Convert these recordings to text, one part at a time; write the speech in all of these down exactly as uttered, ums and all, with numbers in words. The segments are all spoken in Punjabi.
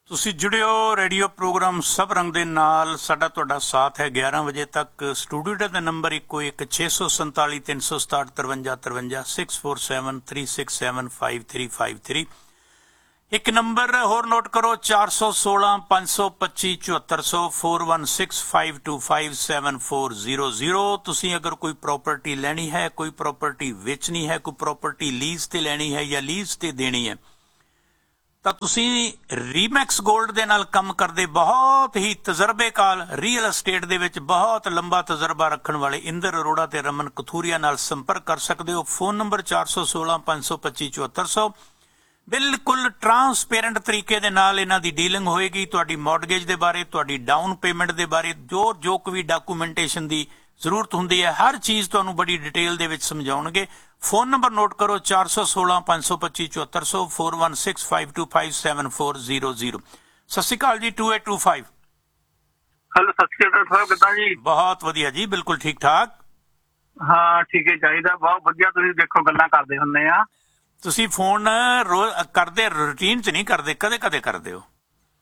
ਤੁਸੀਂ ਜੁੜਿਓ ਰੇਡੀਓ ਪ੍ਰੋਗਰਾਮ ਸਭ ਰੰਗ ਦੇ ਨਾਲ। ਸਾਡਾ ਤੁਹਾਡਾ ਸਾਥ ਹੈ ਗਿਆਰਾਂ ਵਜੇ ਤੱਕ। ਸਟੂਡੀਓ ਦਾ ਨੰਬਰ ਇੱਕੋ ਇੱਕ ਛੇ ਸੌ ਸੰਤਾਲੀ ਤਿੰਨ ਸੌ ਸਤਾਹਠ ਤਰਵੰਜਾ ਤਰਵੰਜਾ six four seven three six seven five three five three. ਇੱਕ ਨੰਬਰ ਹੋਰ ਨੋਟ ਕਰੋ ਚਾਰ ਸੌ ਸੋਲਾਂ ਪੰਜ ਸੌ ਪੱਚੀ ਚੁਹੱਤਰ ਸੌ four one six five to five seven four zero zero. ਤੁਸੀਂ ਅਗਰ ਕੋਈ ਪ੍ਰੋਪਰਟੀ ਲੈਣੀ ਹੈ, ਕੋਈ ਪ੍ਰੋਪਰਟੀ ਵੇਚਣੀ ਹੈ, ਕੋਈ ਪ੍ਰੋਪਰਟੀ ਲੀਜ਼ ਤੇ ਲੈਣੀ ਹੈ ਜਾਂ ਲੀਜ਼ ਤੇ ਦੇਣੀ ਹੈ ਤਾਂ ਤੁਸੀਂ ਰੀਮੈਕਸ ਗੋਲਡ ਦੇ ਨਾਲ ਕੰਮ ਕਰਦੇ ਬਹੁਤ ਹੀ ਤਜਰਬੇਕਾਰ ਰੀਅਲ ਐਸਟੇਟ ਦੇ ਵਿੱਚ ਬਹੁਤ ਲੰਬਾ ਤਜਰਬਾ ਰੱਖਣ ਵਾਲੇ ਇੰਦਰ ਅਰੋੜਾ ਤੇ ਰਮਨ ਕਥੂਰੀਆ ਨਾਲ ਸੰਪਰਕ ਕਰ ਸਕਦੇ ਹੋ। ਫੋਨ ਨੰਬਰ ਚਾਰ ਸੌ ਸੋਲਾਂ ਪੰਜ ਸੌ ਪੱਚੀ ਚੁਹੱਤਰ ਸੌ। ਬਿਲਕੁਲ ਟਰਾਂਸਪੇਰੈਂਟ ਤਰੀਕੇ ਦੇ ਨਾਲ ਇਹਨਾਂ ਦੀ ਡੀਲਿੰਗ ਹੋਏਗੀ। ਤੁਹਾਡੀ ਮੌਰਗੇਜ ਦੇ ਬਾਰੇ, ਤੁਹਾਡੀ ਡਾਊਨ ਪੇਮੈਂਟ ਦੇ ਬਾਰੇ, ਜੋ ਜੋ ਕੋਈ ਡਾਕੂਮੈਂਟੇਸ਼ਨ ਦੀ ਜ਼ਰੂਰਤ ਹੁੰਦੀ ਹੈ, ਹਰ ਚੀਜ਼ ਤੁਹਾਨੂੰ ਬੜੀ ਡਿਟੇਲ ਦੇ ਵਿੱਚ ਸਮਝਾਉਣਗੇ। ਫੋਨ ਨੰਬਰ ਨੋਟ ਕਰੋ ਚਾਰ ਸੌ ਸੋਲਾਂ ਪੰਜ ਸੌ ਪੱਚੀ ਚੁਹੱਤਰ ਸੌ four one six five to five seven four zero zero. ਸਤਿ ਸ਼੍ਰੀ ਅਕਾਲ ਜੀ। To eight two five. Hello, ਸਤਿ ਸ਼੍ਰੀ ਅਕਾਲ ਸਾਹਿਬ, ਕਿੱਦਾਂ ਜੀ? ਬਹੁਤ ਵਧੀਆ ਜੀ, ਬਿਲਕੁਲ ਠੀਕ ਠਾਕ। ਹਾਂ ਠੀਕ ਹੈ, ਚਾਹੀਦਾ। ਬਹੁਤ ਵਧੀਆ। ਤੁਸੀਂ ਦੇਖੋ ਗੱਲਾਂ ਕਰਦੇ ਹੁੰਦੇ ਆ। ਤੁਸੀਂ ਫੋਨ ਰੋਜ਼ ਕਰਦੇ, ਰੂਟੀਨ ਚ ਨਹੀਂ ਕਰਦੇ, ਕਦੇ ਕਦੇ ਕਰਦੇ ਹੋ।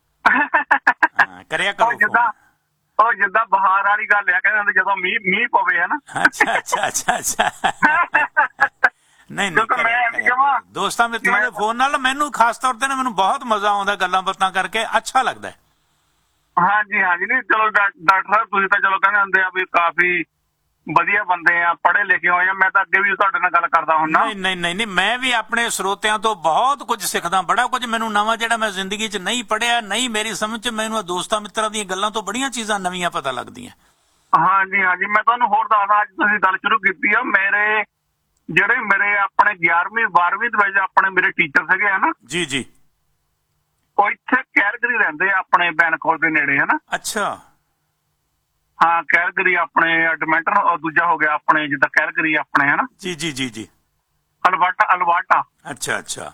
ਕਰਿਆ ਕਰੋ ਜਿੱਦਾਂ ਉਹ ਜਿੱਦਾਂ ਬਹਾਰ ਵਾਲੀ ਗੱਲ ਆ, ਕਹਿੰਦੇ ਜਦੋਂ ਮੀਂਹ ਮੀਂਹ ਪਵੇ ਹੈ ਨਾ। ਅੱਛਾ ਅੱਛਾ ਅੱਛਾ ਅੱਛਾ। ਨਹੀਂ ਨਹੀਂ, ਦੋਸਤਾਂ ਮਿੱਤਰਾਂ ਦੇ ਫੋਨ ਨਾਲ ਮੈਨੂੰ ਖਾਸ ਤੌਰ ਤੇ ਨਾ ਮੈਨੂੰ ਬਹੁਤ ਮਜ਼ਾ ਆਉਂਦਾ ਗੱਲਾਂ ਬਾਤਾਂ ਕਰਕੇ, ਅੱਛਾ ਲੱਗਦਾ। ਹਾਂਜੀ ਹਾਂਜੀ। ਨਹੀਂ ਚਲੋ ਡਾਕਟਰ ਸਾਹਿਬ, ਤੁਸੀਂ ਤਾਂ ਚਲੋ ਕਹਿੰਦੇ ਹੁੰਦੇ ਆ ਵੀ ਕਾਫੀ ਵਧੀਆ ਬੰਦੇ ਆ, ਪੜ੍ਹੇ ਲਿਖੇ ਹੋਏ ਆ। ਮੈਂ ਤਾਂ ਅੱਗੇ ਵੀ ਤੁਹਾਡੇ ਨਾਲ ਗੱਲ ਕਰਦਾ ਹੁੰਦਾ। ਨਹੀਂ ਨਹੀਂ ਨਹੀਂ ਨਹੀਂ, ਮੈਂ ਵੀ ਆਪਣੇ ਸਰੋਤਿਆਂ ਤੋਂ ਬਹੁਤ ਕੁਝ ਸਿੱਖਦਾ, ਬੜਾ ਕੁਝ ਮੈਨੂੰ ਨਵਾਂ ਜਿਹੜਾ ਮੈਂ ਜ਼ਿੰਦਗੀ 'ਚ ਨਹੀਂ ਪੜ੍ਹਿਆ, ਨਹੀਂ ਮੇਰੀ ਸਮਝ 'ਚ, ਮੈਨੂੰ ਦੋਸਤਾਂ ਮਿੱਤਰਾਂ ਦੀਆਂ ਗੱਲਾਂ ਤੋਂ ਬੜੀਆਂ ਚੀਜ਼ਾਂ ਨਵੀਆਂ ਪਤਾ ਲੱਗਦੀਆਂ। ਹਾਂਜੀ ਹਾਂਜੀ। ਮੈਂ ਤੁਹਾਨੂੰ ਹੋਰ ਦੱਸਦਾ, ਅੱਜ ਤੁਸੀਂ ਗੱਲ ਸ਼ੁਰੂ ਕੀਤੀ ਆ। ਮੇਰੇ ਜਿਹੜੇ ਮੇਰੇ ਆਪਣੇ ਗਿਆਰਵੀਂ ਬਾਰਵੀਂ ਦੇ ਵਿੱਚ ਆਪਣੇ ਮੇਰੇ ਟੀਚਰ ਸੀਗੇ ਹਨਾ ਜੀ ਜੀ, ਉਹ ਇੱਥੇ ਕੈਲਗਰੀ ਰਹਿੰਦੇ ਆ, ਆਪਣੇ ਬੈਨਕੋਰ ਦੇ ਨੇੜੇ ਹਨਾ। ਅੱਛਾ। ਹਾਂ ਕੈਲਗਰੀ ਆਪਣੇ ਐਡਮਿੰਟਨ, ਦੂਜਾ ਹੋ ਗਿਆ ਆਪਣੇ ਜਿੱਦਾਂ ਕੈਲਗਰੀ ਆਪਣੇ ਹਨਾ। ਜੀ ਜੀ ਜੀ ਜੀ। ਅਲਵਾਟਾ ਅਲਵਾਟਾ। ਅੱਛਾ ਅੱਛਾ।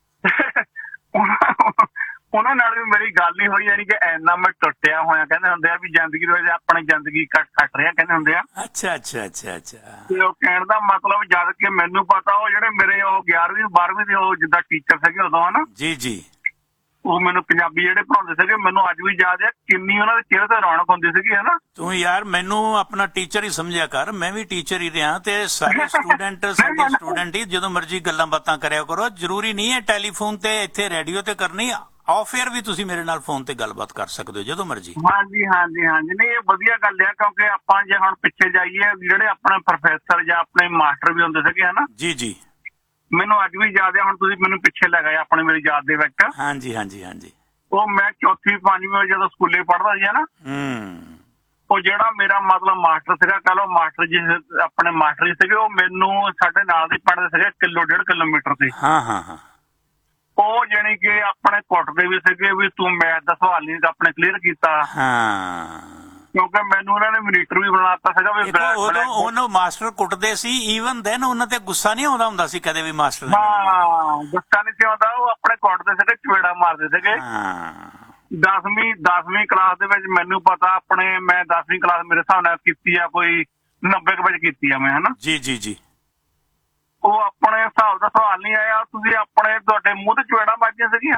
ਉਹਨਾਂ ਨਾਲ ਵੀ ਮੇਰੀ ਗੱਲ ਹੀ ਹੋਈ, ਯਾਨੀ ਕਿ ਇੰਨਾ ਮੈਂ ਟੁੱਟਿਆ ਹੋਇਆ। ਕਹਿੰਦੇ ਹੁੰਦੇ ਆ ਵੀ ਜ਼ਿੰਦਗੀ ਦੇ ਵਿੱਚ ਆਪਣੀ ਜ਼ਿੰਦਗੀ ਕੱਟ ਕੱਟ ਰਿਹਾ, ਕਹਿੰਦੇ ਹੁੰਦੇ ਆ। ਅੱਛਾ ਅੱਛਾ ਅੱਛਾ ਅੱਛਾ। ਤੇ ਉਹ ਕਹਿਣ ਦਾ ਮਤਲਬ, ਜਦ ਕਿ ਮੈਨੂੰ ਪਤਾ ਉਹ ਜਿਹੜੇ ਮੇਰੇ ਉਹ ਗਿਆਰਵੀਂ ਬਾਰਵੀਂ ਦੇ ਉਹ ਜਿੱਦਾਂ ਟੀਚਰ ਸੀਗੇ ਉਦੋਂ ਹਨਾ। ਜੀ ਜੀ। ਉਹ ਮੈਨੂੰ ਪੰਜਾਬੀ ਜਿਹੜੇ ਪੜ੍ਹਾਉਂਦੇ ਸੀਗੇ, ਮੈਨੂੰ ਅੱਜ ਵੀ ਯਾਦ ਆ ਕਿੰਨੀ ਉਹਨਾਂ ਦੇ ਚਿਹਰੇ ਤੇ ਰੌਣਕ ਹੁੰਦੀ ਸੀਗੀ ਹਨਾ। ਤੂੰ ਯਾਰ ਮੈਨੂੰ ਆਪਣਾ ਟੀਚਰ ਹੀ ਸਮਝਿਆ ਕਰ, ਮੈਂ ਵੀ ਟੀਚਰ ਹੀ ਰਿਹਾ ਤੇ ਸਾਰੇ ਸਟੂਡੈਂਟ ਸਾਡੇ ਸਟੂਡੈਂਟ ਹੀ ਜਦੋਂ ਮਰਜ਼ੀ ਗੱਲਾਂ ਬਾਤਾਂ ਕਰਿਆ ਕਰੋ। ਜ਼ਰੂਰੀ ਨਹੀਂ ਹੈ ਟੈਲੀਫੋਨ ਤੇ, ਇੱਥੇ ਰੇਡੀਓ ਤੇ ਕਰਨੀ, ਆਫ ਏਅਰ ਵੀ ਤੁਸੀਂ ਮੇਰੇ ਨਾਲ ਫੋਨ ਤੇ ਗੱਲਬਾਤ ਕਰ ਸਕਦੇ ਹੋ ਜਦੋਂ ਮਰਜ਼ੀ। ਹਾਂਜੀ ਹਾਂਜੀ ਹਾਂਜੀ। ਨਹੀਂ ਇਹ ਵਧੀਆ ਗੱਲ ਆ, ਕਿਉਂਕਿ ਆਪਾਂ ਜੇ ਹੁਣ ਪਿੱਛੇ ਜਾਈਏ, ਜਿਹੜੇ ਆਪਣੇ ਪ੍ਰੋਫੈਸਰ ਜਾਂ ਆਪਣੇ ਮਾਸਟਰ ਵੀ ਹੁੰਦੇ ਸੀਗੇ ਹਨਾ। ਜੀ ਜੀ। ਮੈਨੂੰ ਅੱਜ ਵੀ ਯਾਦ ਆ, ਹੁਣ ਤੁਸੀਂ ਮੈਨੂੰ ਪਿੱਛੇ ਲੈ ਗਏ ਆਪਣੇ ਮੇਰੀ ਯਾਦ ਦੇ ਵਿੱਚ। ਹਾਂਜੀ ਹਾਂਜੀ ਹਾਂਜੀ। ਉਹ ਮੈਂ ਚੌਥੀ ਪੰਜਵੀਂ ਜਦੋਂ ਸਕੂਲੇ ਪੜ੍ਹਦਾ ਸੀ ਨਾ, ਹੂੰ, ਉਹ ਜਿਹੜਾ ਮੇਰਾ ਮਤਲਬ ਮਾਸਟਰ ਸੀਗਾ, ਕਹ ਲਓ ਮਾਸਟਰ ਜੀ ਆਪਣੇ ਮਾਸਟਰ ਜੀ ਸੀਗੇ, ਉਹ ਮੈਨੂੰ ਸਾਡੇ ਨਾਲ ਦੇ ਪੜ੍ਹਦੇ ਸੀਗੇ ਕਿਲੋ ਡੇਢ ਕਿਲੋਮੀਟਰ ਤੇ। ਹਾਂ ਹਾਂ ਹਾਂ। ਉਹ ਜਾਣੀ ਕਿ ਆਪਣੇ ਕੁੱਟਦੇ ਵੀ ਸੀਗੇ ਵੀ ਤੂੰ ਮੈਥ ਦਾ ਸਵਾਲ ਨਹੀਂ ਆਪਣੇ ਕਲੀਅਰ ਕੀਤਾ। ਹਾਂ, ਕਿਉਂਕਿ ਮੈਨੂੰ ਉਹਨਾਂ ਨੇ ਮਨੀਟਰ ਵੀ ਬਣਾਤਾ ਸੀਗਾ ਵੀ ਉਦੋਂ ਉਹਨੂੰ ਮਾਸਟਰ ਕੁੱਟਦੇ ਸੀ, ਈਵਨ ਦੈਨ ਉਹਨਾਂ ਤੇ ਗੁੱਸਾ ਨਹੀਂ ਆਉਂਦਾ ਹੁੰਦਾ ਸੀ ਕਦੇ ਵੀ ਮਾਸਟਰ। ਹਾਂ, ਗੁੱਸਾ ਨਹੀਂ ਸੀ ਆਉਂਦਾ, ਉਹ ਆਪਣੇ ਕੁੱਟਦੇ ਸੀਗੇ, ਚਪੇੜਾ ਮਾਰਦੇ ਸੀਗੇ। ਦਸਵੀਂ ਦਸਵੀਂ ਕਲਾਸ ਦੇ ਵਿੱਚ ਮੈਨੂੰ ਪਤਾ ਆਪਣੇ, ਮੈਂ ਦਸਵੀਂ ਕਲਾਸ ਮੇਰੇ ਹਿਸਾਬ ਨਾਲ ਕੀਤੀ ਆ ਕੋਈ ਨੱਬੇ ਕੁ ਵਜੇ ਕੀਤੀ ਆ ਮੈਂ ਹਨਾ। ਜੀ ਜੀ ਜੀ। ਉਹ ਆਪਣੇ ਹਿਸਾਬ ਦਾ ਸਵਾਲ ਨਹੀਂ ਆਇਆ, ਤੁਸੀਂ ਆਪਣੇ ਤੁਹਾਡੇ ਮੂੰਹ ਤੇ ਚਪੇੜਾਂ ਵੱਜਦੀਆਂ ਸੀਗੀਆਂ।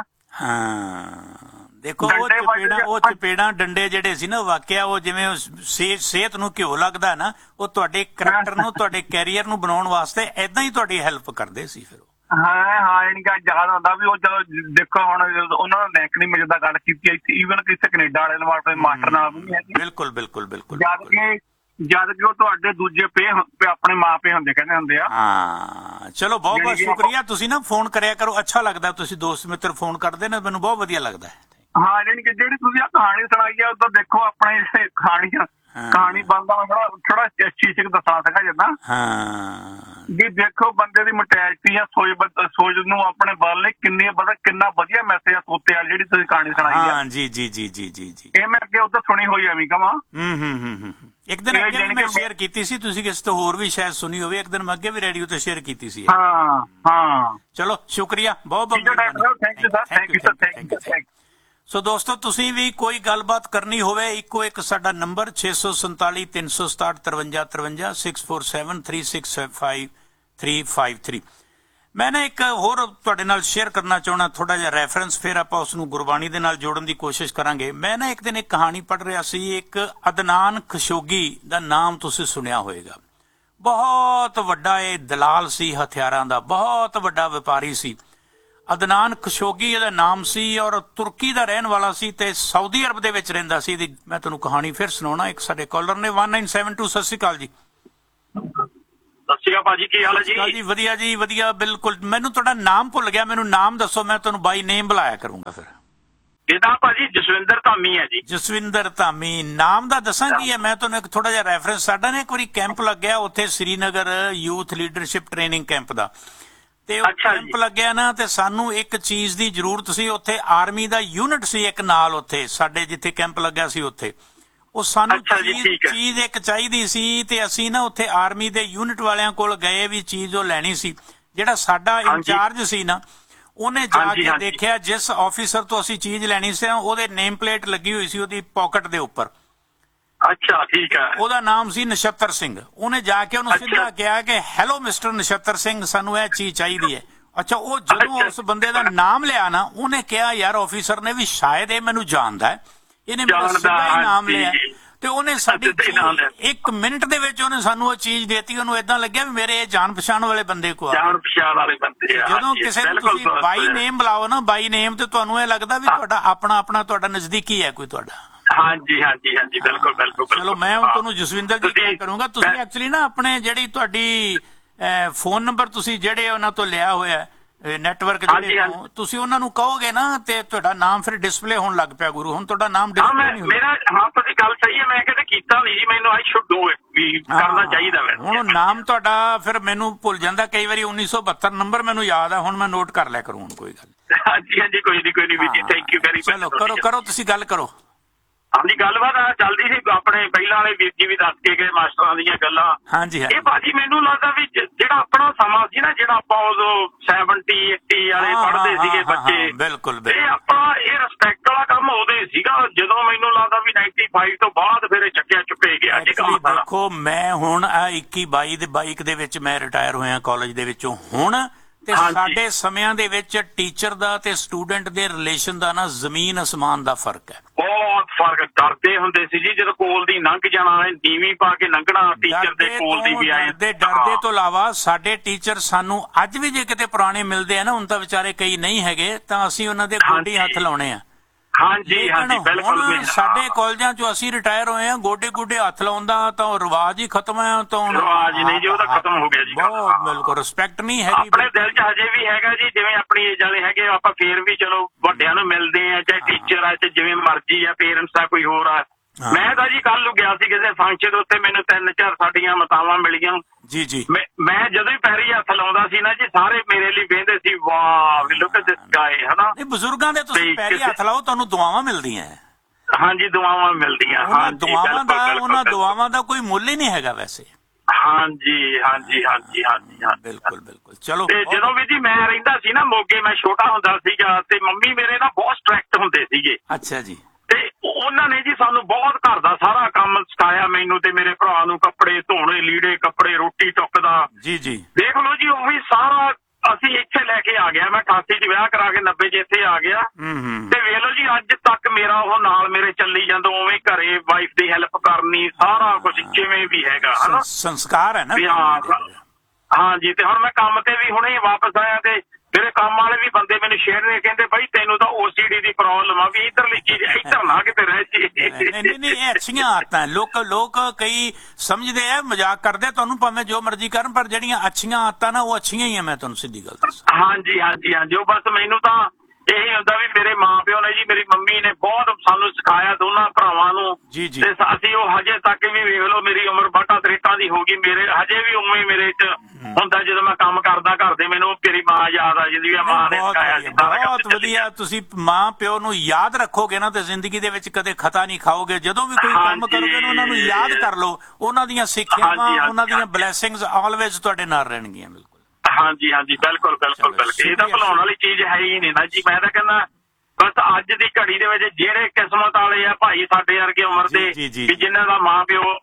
ਹਾਂ ਦੇਖੋ, ਉਹ ਚਪੇੜਾਂ ਉਹ ਚਪੇੜਾਂ ਡੰਡੇ ਜਿਹੜੇ ਸੀ ਨਾ, ਵਾਕਿਆ ਉਹ ਜਿਵੇਂ ਸਿਹਤ ਨੂੰ ਘਿਓ ਲੱਗਦਾ ਨਾ, ਉਹ ਤੁਹਾਡੇ ਕਰੈਕਟਰ ਨੂੰ, ਤੁਹਾਡੇ ਕੈਰੀਅਰ ਨੂੰ ਬਣਾਉਣ ਵਾਸਤੇ ਏਦਾਂ ਹੀ ਤੁਹਾਡੀ ਹੈਲਪ ਕਰਦੇ ਸੀ ਫਿਰ। ਹਾਂ ਹਾਂ, ਯਾਨੀ ਕਿ ਯਾਦ ਆਉਂਦਾ ਵੀ ਉਹ ਜਦੋਂ ਦੇਖੋ ਹੁਣ ਉਹਨਾਂ ਦਾ ਨੈਕ ਨਹੀਂ, ਮੈਂ ਜਿੱਦਾਂ ਗੱਲ ਕੀਤੀ ਇੱਥੇ ਈਵਨ ਕਿਸੇ ਕੈਨੇਡਾ ਵਾਲੇ ਮਾਸਟਰ ਨਾਲ ਵੀ ਨਹੀਂ ਹੈਗੀ। ਬਿਲਕੁਲ ਬਿਲਕੁਲ ਬਿਲਕੁਲ। ਜਦ ਕਿ ਜਦ ਕਿ ਉਹ ਤੁਹਾਡੇ ਦੂਜੇ ਪੇ ਆਪਣੇ ਮਾਂ ਪੇ ਹੁੰਦੇ, ਕਹਿੰਦੇ ਹੁੰਦੇ ਆ। ਹਾਂ ਚਲੋ, ਬਹੁਤ ਬਹੁਤ ਸ਼ੁਕਰੀਆ। ਤੁਸੀਂ ਨਾ ਫੋਨ ਕਰਿਆ ਕਰੋ, ਅੱਛਾ ਲੱਗਦਾ ਤੁਸੀਂ ਦੋਸਤ ਮਿੱਤਰ ਫੋਨ ਕਰਦੇ ਨੇ, ਮੈਨੂੰ ਬਹੁਤ ਵਧੀਆ ਲੱਗਦਾ। ਹਾਂ, ਜਾਣੀ ਕਿ ਜਿਹੜੀ ਤੁਸੀਂ ਆ ਕਹਾਣੀ ਸੁਣਾਈ ਆ, ਉਦੋਂ ਦੇਖੋ ਆਪਣੇ ਕਹਾਣੀ ਕਹਾਣੀ ਬਣਦਾ ਥੋੜਾ ਥੋੜਾ ਸ਼ੀਸ਼ਕ ਦੱਸਣਾ ਸੀਗਾ ਜਿੱਦਾਂ। ਹਾਂ, ਵੀ ਦੇਖੋ ਬੰਦੇ ਦੀ ਮੈਂਟੈਲਿਟੀ ਆ, ਸੋਚ ਸੋਚ ਨੂੰ ਆਪਣੇ ਬਲ ਨੇ ਕਿੰਨੀ ਪਤਾ ਕਿੰਨਾ ਵਧੀਆ ਮੈਸੇਜ ਆ ਸੋਤੇ ਵਾਲੀ ਜਿਹੜੀ ਤੁਸੀਂ ਕਹਾਣੀ ਸੁਣਾਈ ਆ। ਹਾਂ ਜੀ ਜੀ ਜੀ ਜੀ ਜੀ ਜੀ। ਇਹ ਮੈਂ ਅੱਗੇ ਉੱਧਰ ਸੁਣੀ ਹੋਈ ਆ ਵੀ ਕਵਾਂ। ਹੂੰ ਹੂੰ ਹੂੰ ਹੂੰ। ਇੱਕ ਦਿਨ ਅੱਗੇ ਮੈਂ ਸ਼ੇਅਰ ਕੀਤੀ ਸੀ, ਤੁਸੀਂ ਕਿਸੇ ਤੋਂ ਹੋਰ ਵੀ ਸ਼ਾਇਦ ਸੁਣੀ ਹੋਵੇ। ਇੱਕ ਦਿਨ ਮੈਂ ਅੱਗੇ ਵੀ ਰੇਡੀਓ ਤੇ ਸ਼ੇਅਰ ਕੀਤੀ ਸੀ। ਹਾਂ ਹਾਂ। ਚਲੋ ਸ਼ੁਕਰੀਆ, ਬਹੁਤ ਬਹੁਤ thank you sir, thank you sir, thank you thank you. ਸੋ ਦੋਸਤੋ, ਤੁਸੀਂ ਵੀ ਕੋਈ ਗੱਲਬਾਤ ਕਰਨੀ ਹੋਵੇ, ਇੱਕੋ ਇੱਕ ਸਾਡਾ ਨੰਬਰ ਛੇ ਸੌ ਸੰਤਾਲੀ ਤਿੰਨ ਸੌ ਸਤਾਹਠ ਤਰਵੰਜਾ ਤਰਵੰਜਾ six four seven three six five three five three. ਮੈਂ ਨਾ ਇੱਕ ਹੋਰ ਤੁਹਾਡੇ ਨਾਲ ਸ਼ੇਅਰ ਕਰਨਾ ਚਾਹੁੰਦਾ ਥੋੜਾ ਜਿਹਾ ਰੈਫਰੈਂਸ, ਫਿਰ ਆਪਾਂ ਉਸ ਨੂੰ ਗੁਰਬਾਣੀ ਦੇ ਨਾਲ ਜੋੜਨ ਦੀ ਕੋਸ਼ਿਸ਼ ਕਰਾਂਗੇ। ਮੈਂ ਨਾ ਇੱਕ ਦਿਨ ਇੱਕ ਕਹਾਣੀ ਪੜ੍ਹ ਰਿਹਾ ਸੀ, ਇੱਕ ਅਦਨਾਨ ਖਸ਼ੋਗੀ ਦਾ ਨਾਮ ਤੁਸੀਂ ਸੁਣਿਆ ਹੋਵੇਗਾ। ਬਹੁਤ ਵੱਡਾ ਇਹ ਦਲਾਲ ਸੀ ਹਥਿਆਰਾਂ ਦਾ, ਬਹੁਤ ਵੱਡਾ ਵਪਾਰੀ ਸੀ। ਅਦਨਾਨ ਖਸ਼ੋਗੀ ਇਹਦਾ ਨਾਮ ਸੀ ਔਰ ਤੁਰਕੀ ਦਾ ਰਹਿਣ ਵਾਲਾ ਸੀ ਤੇ ਸਾਊਦੀ ਅਰਬ ਦੇ ਵਿੱਚ ਰਹਿੰਦਾ ਸੀ। ਇਹਦੀ ਮੈਂ ਤੁਹਾਨੂੰ ਕਹਾਣੀ ਫਿਰ ਸੁਣਾਉਣਾ। ਇੱਕ ਸਾਡੇ ਕਾਲਰ ਨੇ ਇੱਕ ਨੌ ਸੱਤ ਦੋ, ਸਤਿ ਸ਼੍ਰੀ ਅਕਾਲ ਜੀ। ਸਤਿ ਸ਼੍ਰੀ ਅਕਾਲ ਭਾਜੀ, ਕੀ ਹਾਲ ਹੈ ਜੀ? ਜੀ ਵਧੀਆ ਜੀ ਵਧੀਆ, ਬਿਲਕੁਲ। ਮੈਨੂੰ ਤੁਹਾਡਾ ਨਾਮ ਭੁੱਲ ਗਿਆ, ਮੈਨੂੰ ਨਾਮ ਦੱਸੋ, ਮੈਂ ਤੁਹਾਨੂੰ ਬਾਈ ਨੇਮ ਬੁਲਾਇਆ ਕਰੂੰਗਾ। ਫਿਰ ਇਹਦਾ ਭਾਜੀ ਜਸਵਿੰਦਰ ਧਾਮੀ ਹੈ ਜੀ। ਜਸਵਿੰਦਰ ਧਾਮੀ ਨਾਮ ਦਾ ਦੱਸਾਂ ਕੀ ਹੈ? ਮੈਂ ਤੁਹਾਨੂੰ ਇੱਕ ਥੋੜਾ ਜਿਹਾ ਰੈਫਰੈਂਸ, ਸਾਡਾ ਨਾ ਇੱਕ ਵਾਰੀ ਕੈਂਪ ਲੱਗਿਆ ਉੱਥੇ Srinagar, youth leadership training camp ਦਾ, ਤੇ ਉਹ ਕੈਂਪ ਲੱਗਿਆ ਨਾ ਤੇ ਸਾਨੂੰ ਇੱਕ ਚੀਜ਼ ਦੀ ਜ਼ਰੂਰਤ ਸੀ। ਉੱਥੇ ਆਰਮੀ ਦਾ ਯੂਨਿਟ ਸੀ ਇੱਕ ਨਾਲ, ਉੱਥੇ ਸਾਡੇ ਜਿੱਥੇ ਕੈਂਪ ਲੱਗਿਆ ਸੀ ਉੱਥੇ ਉਹ ਸਾਨੂੰ ਚੀਜ਼ ਇੱਕ ਚਾਹੀਦੀ ਸੀ ਤੇ ਅਸੀਂ ਨਾ ਉੱਥੇ ਆਰਮੀ ਦੇ ਯੂਨਿਟ ਵਾਲਿਆਂ ਕੋਲ ਗਏ ਵੀ ਚੀਜ਼ ਉਹ ਲੈਣੀ ਸੀ। ਜਿਹੜਾ ਸਾਡਾ ਇੰਚਾਰਜ ਸੀ ਨਾ, ਉਹਨੇ ਜਾ ਕੇ ਦੇਖਿਆ ਜਿਸ ਆਫੀਸਰ ਤੋਂ ਅਸੀਂ ਚੀਜ਼ ਲੈਣੀ ਸੀ ਉਹਦੇ ਨੇਮ ਪਲੇਟ ਲੱਗੀ ਹੋਈ ਸੀ ਉਹਦੀ ਪਾਕਟ ਦੇ ਉੱਪਰ। ਅੱਛਾ ਠੀਕ ਹੈ। ਉਹਦਾ ਨਾਮ ਸੀ ਨਛੱਤਰ ਸਿੰਘ। ਉਹਨੇ ਜਾ ਕੇ ਉਹਨੂੰ ਸਿੱਧਾ ਕਿਹਾ ਕਿ ਹੈਲੋ ਮਿਸਟਰ ਨਛੱਤਰ ਸਿੰਘ, ਸਾਨੂੰ ਇਹ ਚੀਜ਼ ਚਾਹੀਦੀ ਹੈ। ਅੱਛਾ, ਉਹ ਜਦੋਂ ਉਸ ਬੰਦੇ ਦਾ ਨਾਮ ਲਿਆ ਨਾ, ਉਹਨੇ ਕਿਹਾ ਯਾਰ ਆਫੀਸਰ ਨੇ ਵੀ ਸ਼ਾਇਦ ਇਹ ਮੈਨੂੰ ਜਾਣਦਾ ਹੈ, ਇਹਨੇ ਮੇਰਾ ਸਿੱਧਾ ਹੀ ਨਾਮ ਲਿਆ। ਤੇ ਉਹਨੇ ਸਾਡੀ ਇੱਕ ਮਿੰਟ ਦੇ ਵਿੱਚ ਉਹਨੇ ਸਾਨੂੰ ਉਹ ਚੀਜ਼ ਦੇਤੀ। ਉਹਨੂੰ ਏਦਾਂ ਲੱਗਿਆ ਵੀ ਮੇਰੇ ਇਹ ਜਾਣ ਪਛਾਣ ਵਾਲੇ ਬੰਦੇ ਕੋ ਆ। ਜਾਣ ਪਛਾਣ ਵਾਲੇ ਬੰਦੇ ਆ। ਜਦੋਂ ਕਿਸੇ ਨੂੰ ਤੁਸੀਂ ਬਾਈ ਨੇਮ ਬੁਲਾਓ ਨਾ, ਬਾਈ ਨੇਮ, ਤੇ ਤੁਹਾਨੂੰ ਇਹ ਲੱਗਦਾ ਵੀ ਤੁਹਾਡਾ ਆਪਣਾ ਆਪਣਾ ਤੁਹਾਡਾ ਨਜ਼ਦੀਕੀ ਹੈ ਕੋਈ ਤੁਹਾਡਾ। ਹਾਂਜੀ ਹਾਂਜੀ ਹਾਂਜੀ, ਬਿਲਕੁਲ ਬਿਲਕੁਲ। ਚਲੋ ਮੈਂ ਹੁਣ ਤੁਹਾਨੂੰ ਜਸਵਿੰਦਰ ਜੀ ਗੱਲ ਕਰੂੰਗਾ। ਤੁਸੀਂ ਐਕਚੁਅਲੀ ਨਾ ਆਪਣੇ ਜਿਹੜੀ ਤੁਹਾਡੀ ਫੋਨ ਨੰਬਰ ਤੁਸੀਂ ਜਿਹੜੇ ਉਹਨਾਂ ਤੋਂ ਲਿਆ ਹੋਇਆ ਨੈਟਵਰਕ ਜਿਹੜੇ ਤੁਸੀਂ ਉਹਨਾਂ ਨੂੰ ਕਹੋਗੇ ਨਾ ਤੇ ਤੁਹਾਡਾ ਨਾਮ ਫਿਰ ਡਿਸਪਲੇ ਹੋਣ ਲੱਗ ਪਿਆ ਗੁਰੂ। ਹੁਣ ਤੁਹਾਡਾ ਨਾਮ ਡਿਸਪਲੇ ਨਹੀਂ ਹੋਣਾ। ਮੇਰਾ ਹਾਂ ਤੁਸੀਂ ਗੱਲ ਸਹੀ ਹੈ, ਮੈਂ ਕਦੇ ਕੀਤਾ ਨਹੀਂ ਜੀ, ਮੈਨੂੰ ਆਈ ਸ਼ੁੱਡ ਡੂ ਇਟ ਵੀ ਕਰਨਾ ਚਾਹੀਦਾ ਵੈ। ਹੁਣ ਨਾਮ ਤੁਹਾਡਾ ਫਿਰ ਮੈਨੂੰ ਭੁੱਲ ਜਾਂਦਾ ਕਈ ਵਾਰੀ। ਉੱਨੀ ਸੌ ਬਹੱਤਰ ਨੰਬਰ ਮੈਨੂੰ ਯਾਦ ਆ, ਹੁਣ ਮੈਂ ਨੋਟ ਕਰ ਲਿਆ ਕਰੂੰ। ਹੁਣ ਕੋਈ ਗੱਲ। ਹਾਂਜੀ ਹਾਂਜੀ, ਕੋਈ ਨਹੀਂ ਕੋਈ ਨਹੀਂ ਵੀ ਜੀ, ਥੈਂਕ ਯੂ ਵੈਰੀ ਮਚ। ਚਲੋ ਕਰੋ ਕਰੋ ਤੁਸੀਂ ਗੱਲ ਕਰੋ। ਹਾਂਜੀ, ਗੱਲਬਾਤ ਚੱਲਦੀ ਸੀ ਆਪਣੇ ਪਹਿਲਾਂ ਵਾਲੇ ਵੀਰ ਜੀ ਵੀ ਦੱਸ ਕੇ ਗਏ ਮਾਸਟਰਾਂ ਦੀਆਂ ਗੱਲਾਂ। ਹਾਂਜੀ ਇਹ ਭਾਜੀ ਮੈਨੂੰ ਲੱਗਦਾ ਵੀ ਜਿਹੜਾ ਆਪਣਾ ਸਮਾਂ ਸੀ ਨਾ, ਜਿਹੜਾ ਆਪਾਂ ਉਦੋਂ ਸੈਵਨਟੀ ਏਟੀ ਵਾਲੇ ਪੜ੍ਹਦੇ ਸੀਗੇ ਬੱਚੇ, ਬਿਲਕੁਲ ਇਹ ਆਪਾਂ ਇਹ ਰਿਸਪੈਕਟ ਵਾਲਾ ਕੰਮ ਉਦੋਂ ਹੀ ਸੀਗਾ। ਜਦੋਂ ਮੈਨੂੰ ਲੱਗਦਾ ਵੀ ਨਾਈਨਟੀ ਫਾਈਵ ਤੋਂ ਬਾਅਦ ਫਿਰ ਇਹ ਚੱਕਿਆ ਚੁੱਕੇ ਗਿਆ ਜੀ ਕੰਮ ਸਾਰਾ। ਦੇਖੋ ਮੈਂ ਹੁਣ ਆ ਇੱਕੀ ਬਾਈ ਦੇ ਬਾਈਕ ਦੇ ਵਿੱਚ ਮੈਂ ਰਿਟਾਇਰ ਹੋਇਆ ਕਾਲਜ ਦੇ ਵਿੱਚੋਂ ਹੁਣ, ਤੇ ਸਾਡੇ ਸਮਿਆਂ ਦੇ ਵਿੱਚ ਟੀਚਰ ਦਾ ਤੇ ਸਟੂਡੈਂਟ ਦੇ ਰਿਲੇਸ਼ਨ ਦਾ ਨਾ ਜ਼ਮੀਨ ਅਸਮਾਨ ਦਾ ਫਰਕ ਹੈ। ਬਹੁਤ ਫਰਕ। ਡਰਦੇ ਹੁੰਦੇ ਸੀ ਜੀ ਜਦੋਂ ਕੋਲ ਦੀ ਲੰਘ ਜਾਣਾ, ਨੀਵੀਂ ਪਾ ਕੇ ਲੰਘਣਾ, ਟੀਚਰ ਦੇ ਕੋਲ ਦੀ ਵੀ ਆਏ। ਡਰਦੇ ਡਰਦੇ ਤੋਂ ਇਲਾਵਾ ਸਾਡੇ ਟੀਚਰ ਸਾਨੂੰ ਅੱਜ ਵੀ ਜੇ ਕਿਤੇ ਪੁਰਾਣੇ ਮਿਲਦੇ ਆ ਨਾ, ਹੁਣ ਤਾਂ ਵਿਚਾਰੇ ਕਈ ਨਹੀਂ ਹੈਗੇ, ਤਾਂ ਅਸੀਂ ਉਹਨਾਂ ਦੇ ਗੋਡੇ ਹੱਥ ਲਾਉਣੇ ਆ। ਹਾਂਜੀ ਹਾਂਜੀ ਬਿਲਕੁਲ। ਸਾਡੇ ਕਾਲਜਾਂ ਚੋਂ ਅਸੀਂ ਰਿਟਾਇਰ ਹੋਏ ਆ, ਗੋਡੇ ਗੋਡੇ ਹੱਥ ਲਾਉਂਦਾ ਤਾਂ ਉਹ ਰਿਵਾਜ ਹੀ ਖਤਮ ਹੈ। ਤਾਂ ਰਿਵਾਜ ਨਹੀਂ ਜੀ, ਉਹ ਤਾਂ ਖਤਮ ਹੋ ਗਿਆ ਜੀ। ਬਹੁਤ ਬਿਲਕੁਲ ਰਿਸਪੈਕਟ ਨਹੀਂ ਹੈਗੀ ਆਪਣੇ ਦਿਲ 'ਚ ਹਜੇ ਵੀ ਹੈਗਾ ਜੀ। ਜਿਵੇਂ ਆਪਣੀ ਏਜ ਵਾਲੇ ਹੈਗੇ ਆਪਾਂ ਫੇਰ ਵੀ ਚਲੋ ਵੱਡਿਆਂ ਨੂੰ ਮਿਲਦੇ ਆ, ਚਾਹੇ ਟੀਚਰ ਆ, ਚਾਹੇ ਜਿਵੇਂ ਮਰਜ਼ੀ ਆ, ਪੇਰੈਂਟਸ ਆ, ਕੋਈ ਹੋਰ ਆ। ਮੈਂ ਤਾਂ ਜੀ ਕੱਲ ਨੂੰ ਗਿਆ ਸੀ ਕਿਸੇ ਫੰਕਸ਼ਨ ਉੱਤੇ, ਮੈਨੂੰ ਤਿੰਨ ਚਾਰ ਸਾਡੀਆਂ ਮਾਤਾਵਾਂ ਮਿਲੀਆਂ ਜੀ ਜੀ। ਮੈਂ ਜਦੋਂ ਹੀ ਪੈਰੀ ਹੱਥ ਲਾਉਂਦਾ ਸੀ ਨਾ ਜੀ, ਸਾਰੇ ਮੇਰੇ ਲਈ ਵੇਂਦੇ ਸੀ, ਵਾਹ ਵੀ ਲੁੱਕ ਦਿਸ ਗਾਏ, ਹਨਾ। ਇਹ ਬਜ਼ੁਰਗਾਂ ਦੇ ਤੁਸੀਂ ਪੈਰੀ ਹੱਥ ਲਾਓ, ਤੁਹਾਨੂੰ ਦੁਆਵਾਂ ਮਿਲਦੀਆਂ। ਹਾਂਜੀ, ਦੁਆਵਾਂ ਮਿਲਦੀਆਂ। ਹਾਂ, ਦੁਆਵਾਂ ਦਾ ਉਹਨਾਂ ਦੁਆਵਾਂ ਦਾ ਕੋਈ ਮੁੱਲ ਹੀ ਨਹੀਂ ਹੈਗਾ ਵੈਸੇ। ਹਾਂਜੀ ਹਾਂਜੀ ਹਾਂਜੀ ਹਾਂਜੀ ਹਾਂ, ਬਿਲਕੁਲ ਬਿਲਕੁਲ। ਚਲੋ, ਤੇ ਜਦੋਂ ਵੀ ਜੀ ਮੈਂ ਰਹਿੰਦਾ ਸੀ ਨਾ ਮੋਗੇ, ਮੈਂ ਛੋਟਾ ਹੁੰਦਾ ਸੀਗਾ ਤੇ ਮੰਮੀ ਮੇਰੇ ਨਾਲ ਬਹੁਤ ਸਟ੍ਰਿਕਟ ਹੁੰਦੇ ਸੀਗੇ। ਅੱਛਾ ਜੀ। ਤੇ ਉਹਨਾਂ ਨੇ ਜੀ ਸਾਨੂੰ ਬਹੁਤ ਘਰ ਦਾ ਸਾਰਾ ਕੰਮ ਸਿਖਾਇਆ, ਮੈਨੂੰ ਤੇ ਮੇਰੇ ਭਰਾ ਨੂੰ। ਕੱਪੜੇ ਧੋਣੇ, ਲੀੜੇ ਕੱਪੜੇ, ਰੋਟੀ ਟੁੱਕ ਦਾ। ਜੀ ਜੀ। ਦੇਖ ਲਓ ਜੀ, ਉਹੀ ਸਾਰਾ ਅਸੀਂ ਇੱਥੇ ਲੈ ਕੇ ਆ ਗਿਆ। ਮੈਂ ਅਠਾਸੀ ਚ ਵਿਆਹ ਕਰਾ ਕੇ ਨੱਬੇ ਚ ਇੱਥੇ ਆ ਗਿਆ। ਤੇ ਵੇਖ ਲਓ ਜੀ, ਅੱਜ ਤੱਕ ਮੇਰਾ ਉਹ ਨਾਲ ਮੇਰੇ ਚੱਲੀ ਜਾਂਦਾ, ਉਵੇਂ ਘਰੇ ਵਾਈਫ ਦੀ ਹੈਲਪ ਕਰਨੀ, ਸਾਰਾ ਕੁਝ ਜਿਵੇਂ ਵੀ ਹੈਗਾ, ਹਨਾ। ਸੰਸਕਾਰ ਹੈ ਨਾ। ਹਾਂਜੀ। ਤੇ ਹੁਣ ਮੈਂ ਕੰਮ ਤੇ ਵੀ ਹੁਣੇ ਵਾਪਸ ਆਇਆ ਤੇ ਮੇਰੇ ਕੰਮ ਵਾਲੇ ਵੀ ਬੰਦੇ ਮੈਨੂੰ ਛੇੜਨੇ, ਕਹਿੰਦੇ ਬਾਈ ਤੈਨੂੰ ਤਾਂ ਓਸੀਡੀ ਦੀ ਪ੍ਰੋਬਲਮ ਆ, ਵੀ ਇੱਧਰਲੀ ਚੀਜ਼ ਇੱਧਰ ਨਾ ਕਿਤੇ ਰਹਿ ਜੀ। ਨਹੀਂ ਨਹੀਂ, ਇਹ ਅੱਛੀਆਂ ਆਦਤਾਂ। ਲੋਕ ਲੋਕ ਕਈ ਸਮਝਦੇ ਆ, ਮਜ਼ਾਕ ਕਰਦੇ, ਤੁਹਾਨੂੰ ਭਾਵੇਂ ਜੋ ਮਰਜ਼ੀ ਕਰਨ, ਪਰ ਜਿਹੜੀਆਂ ਅੱਛੀਆਂ ਆਦਤਾਂ ਨਾ ਉਹ ਅੱਛੀਆਂ ਹੀ ਆ। ਮੈਂ ਤੁਹਾਨੂੰ ਸਿੱਧੀ ਗੱਲ ਦੱਸਾਂ। ਹਾਂਜੀ ਹਾਂਜੀ ਹਾਂਜੀ। ਉਹ ਬਸ ਮੈਨੂੰ ਤਾਂ ਇਹ ਹੁੰਦਾ ਵੀ ਮੇਰੇ ਮਾਂ ਪਿਓ ਨੇ ਜੀ, ਮੇਰੀ ਮੰਮੀ ਨੇ ਬਹੁਤ ਸਾਨੂੰ ਸਿਖਾਇਆ, ਦੋਨਾਂ ਭਰਾਵਾਂ ਨੂੰ। ਜੀ ਜੀ। ਤੇ ਅਸੀਂ ਉਹ ਹਜੇ ਤੱਕ ਵੀ ਵੇਖ ਲਓ, ਮੇਰੀ ਉਮਰ ਬਾਟਾ ਤਰੇਟਾਂ ਦੀ ਹੋ ਗਈ, ਮੇਰੇ ਹਜੇ ਵੀ ਉਵੇਂ ਮੇਰੇ ਚ ਹੁੰਦਾ। ਜਦੋਂ ਮੈਂ ਕੰਮ ਕਰਦਾ ਘਰ ਦੇ, ਮੈਨੂੰ ਤੇਰੀ ਮਾਂ ਯਾਦ ਆ ਜਾਂਦੀ ਆ, ਮਾਂ ਨੇ ਸਿਖਾਇਆ ਸੀ। ਬਹੁਤ ਵਧੀਆ। ਤੁਸੀਂ ਮਾਂ ਪਿਓ ਨੂੰ ਯਾਦ ਰੱਖੋਗੇ ਨਾ ਤੇ ਜ਼ਿੰਦਗੀ ਦੇ ਵਿੱਚ ਕਦੇ ਖਤਾ ਨਹੀਂ ਖਾਓਗੇ। ਜਦੋਂ ਵੀ ਕੋਈ ਕੰਮ ਕਰੋਗੇ ਨਾ, ਉਹਨਾਂ ਨੂੰ ਯਾਦ ਕਰ ਲਓ। ਉਹਨਾਂ ਦੀਆਂ ਸਿੱਖਿਆਵਾਂ, ਉਹਨਾਂ ਦੀਆਂ ਬਲੈਸਿੰਗਸ ਆਲਵੇਜ਼ ਤੁਹਾਡੇ ਨਾਲ ਰਹਿਣਗੀਆਂ। ਬਿਲਕੁਲ। ਹਾਂਜੀ ਹਾਂਜੀ ਬਿਲਕੁਲ ਬਿਲਕੁਲ ਬਿਲਕੁਲ। ਇਹ ਤਾਂ ਭੁਲਾਉਣ ਵਾਲੀ ਚੀਜ਼ ਹੈ ਹੀ ਨਹੀਂ ਨਾ ਜੀ। ਮੈਂ ਤਾਂ ਕਹਿੰਦਾ ਬਸ ਅੱਜ ਦੀ ਘੜੀ ਦੇ ਵਿੱਚ ਜਿਹੜੇ ਕਿਸਮਤ ਵਾਲੇ ਆ ਭਾਈ ਸਾਡੇ ਵਰਗੇ ਉਮਰ ਦੇ, ਵੀ ਜਿਨ੍ਹਾਂ ਦਾ ਮਾਂ ਪਿਓ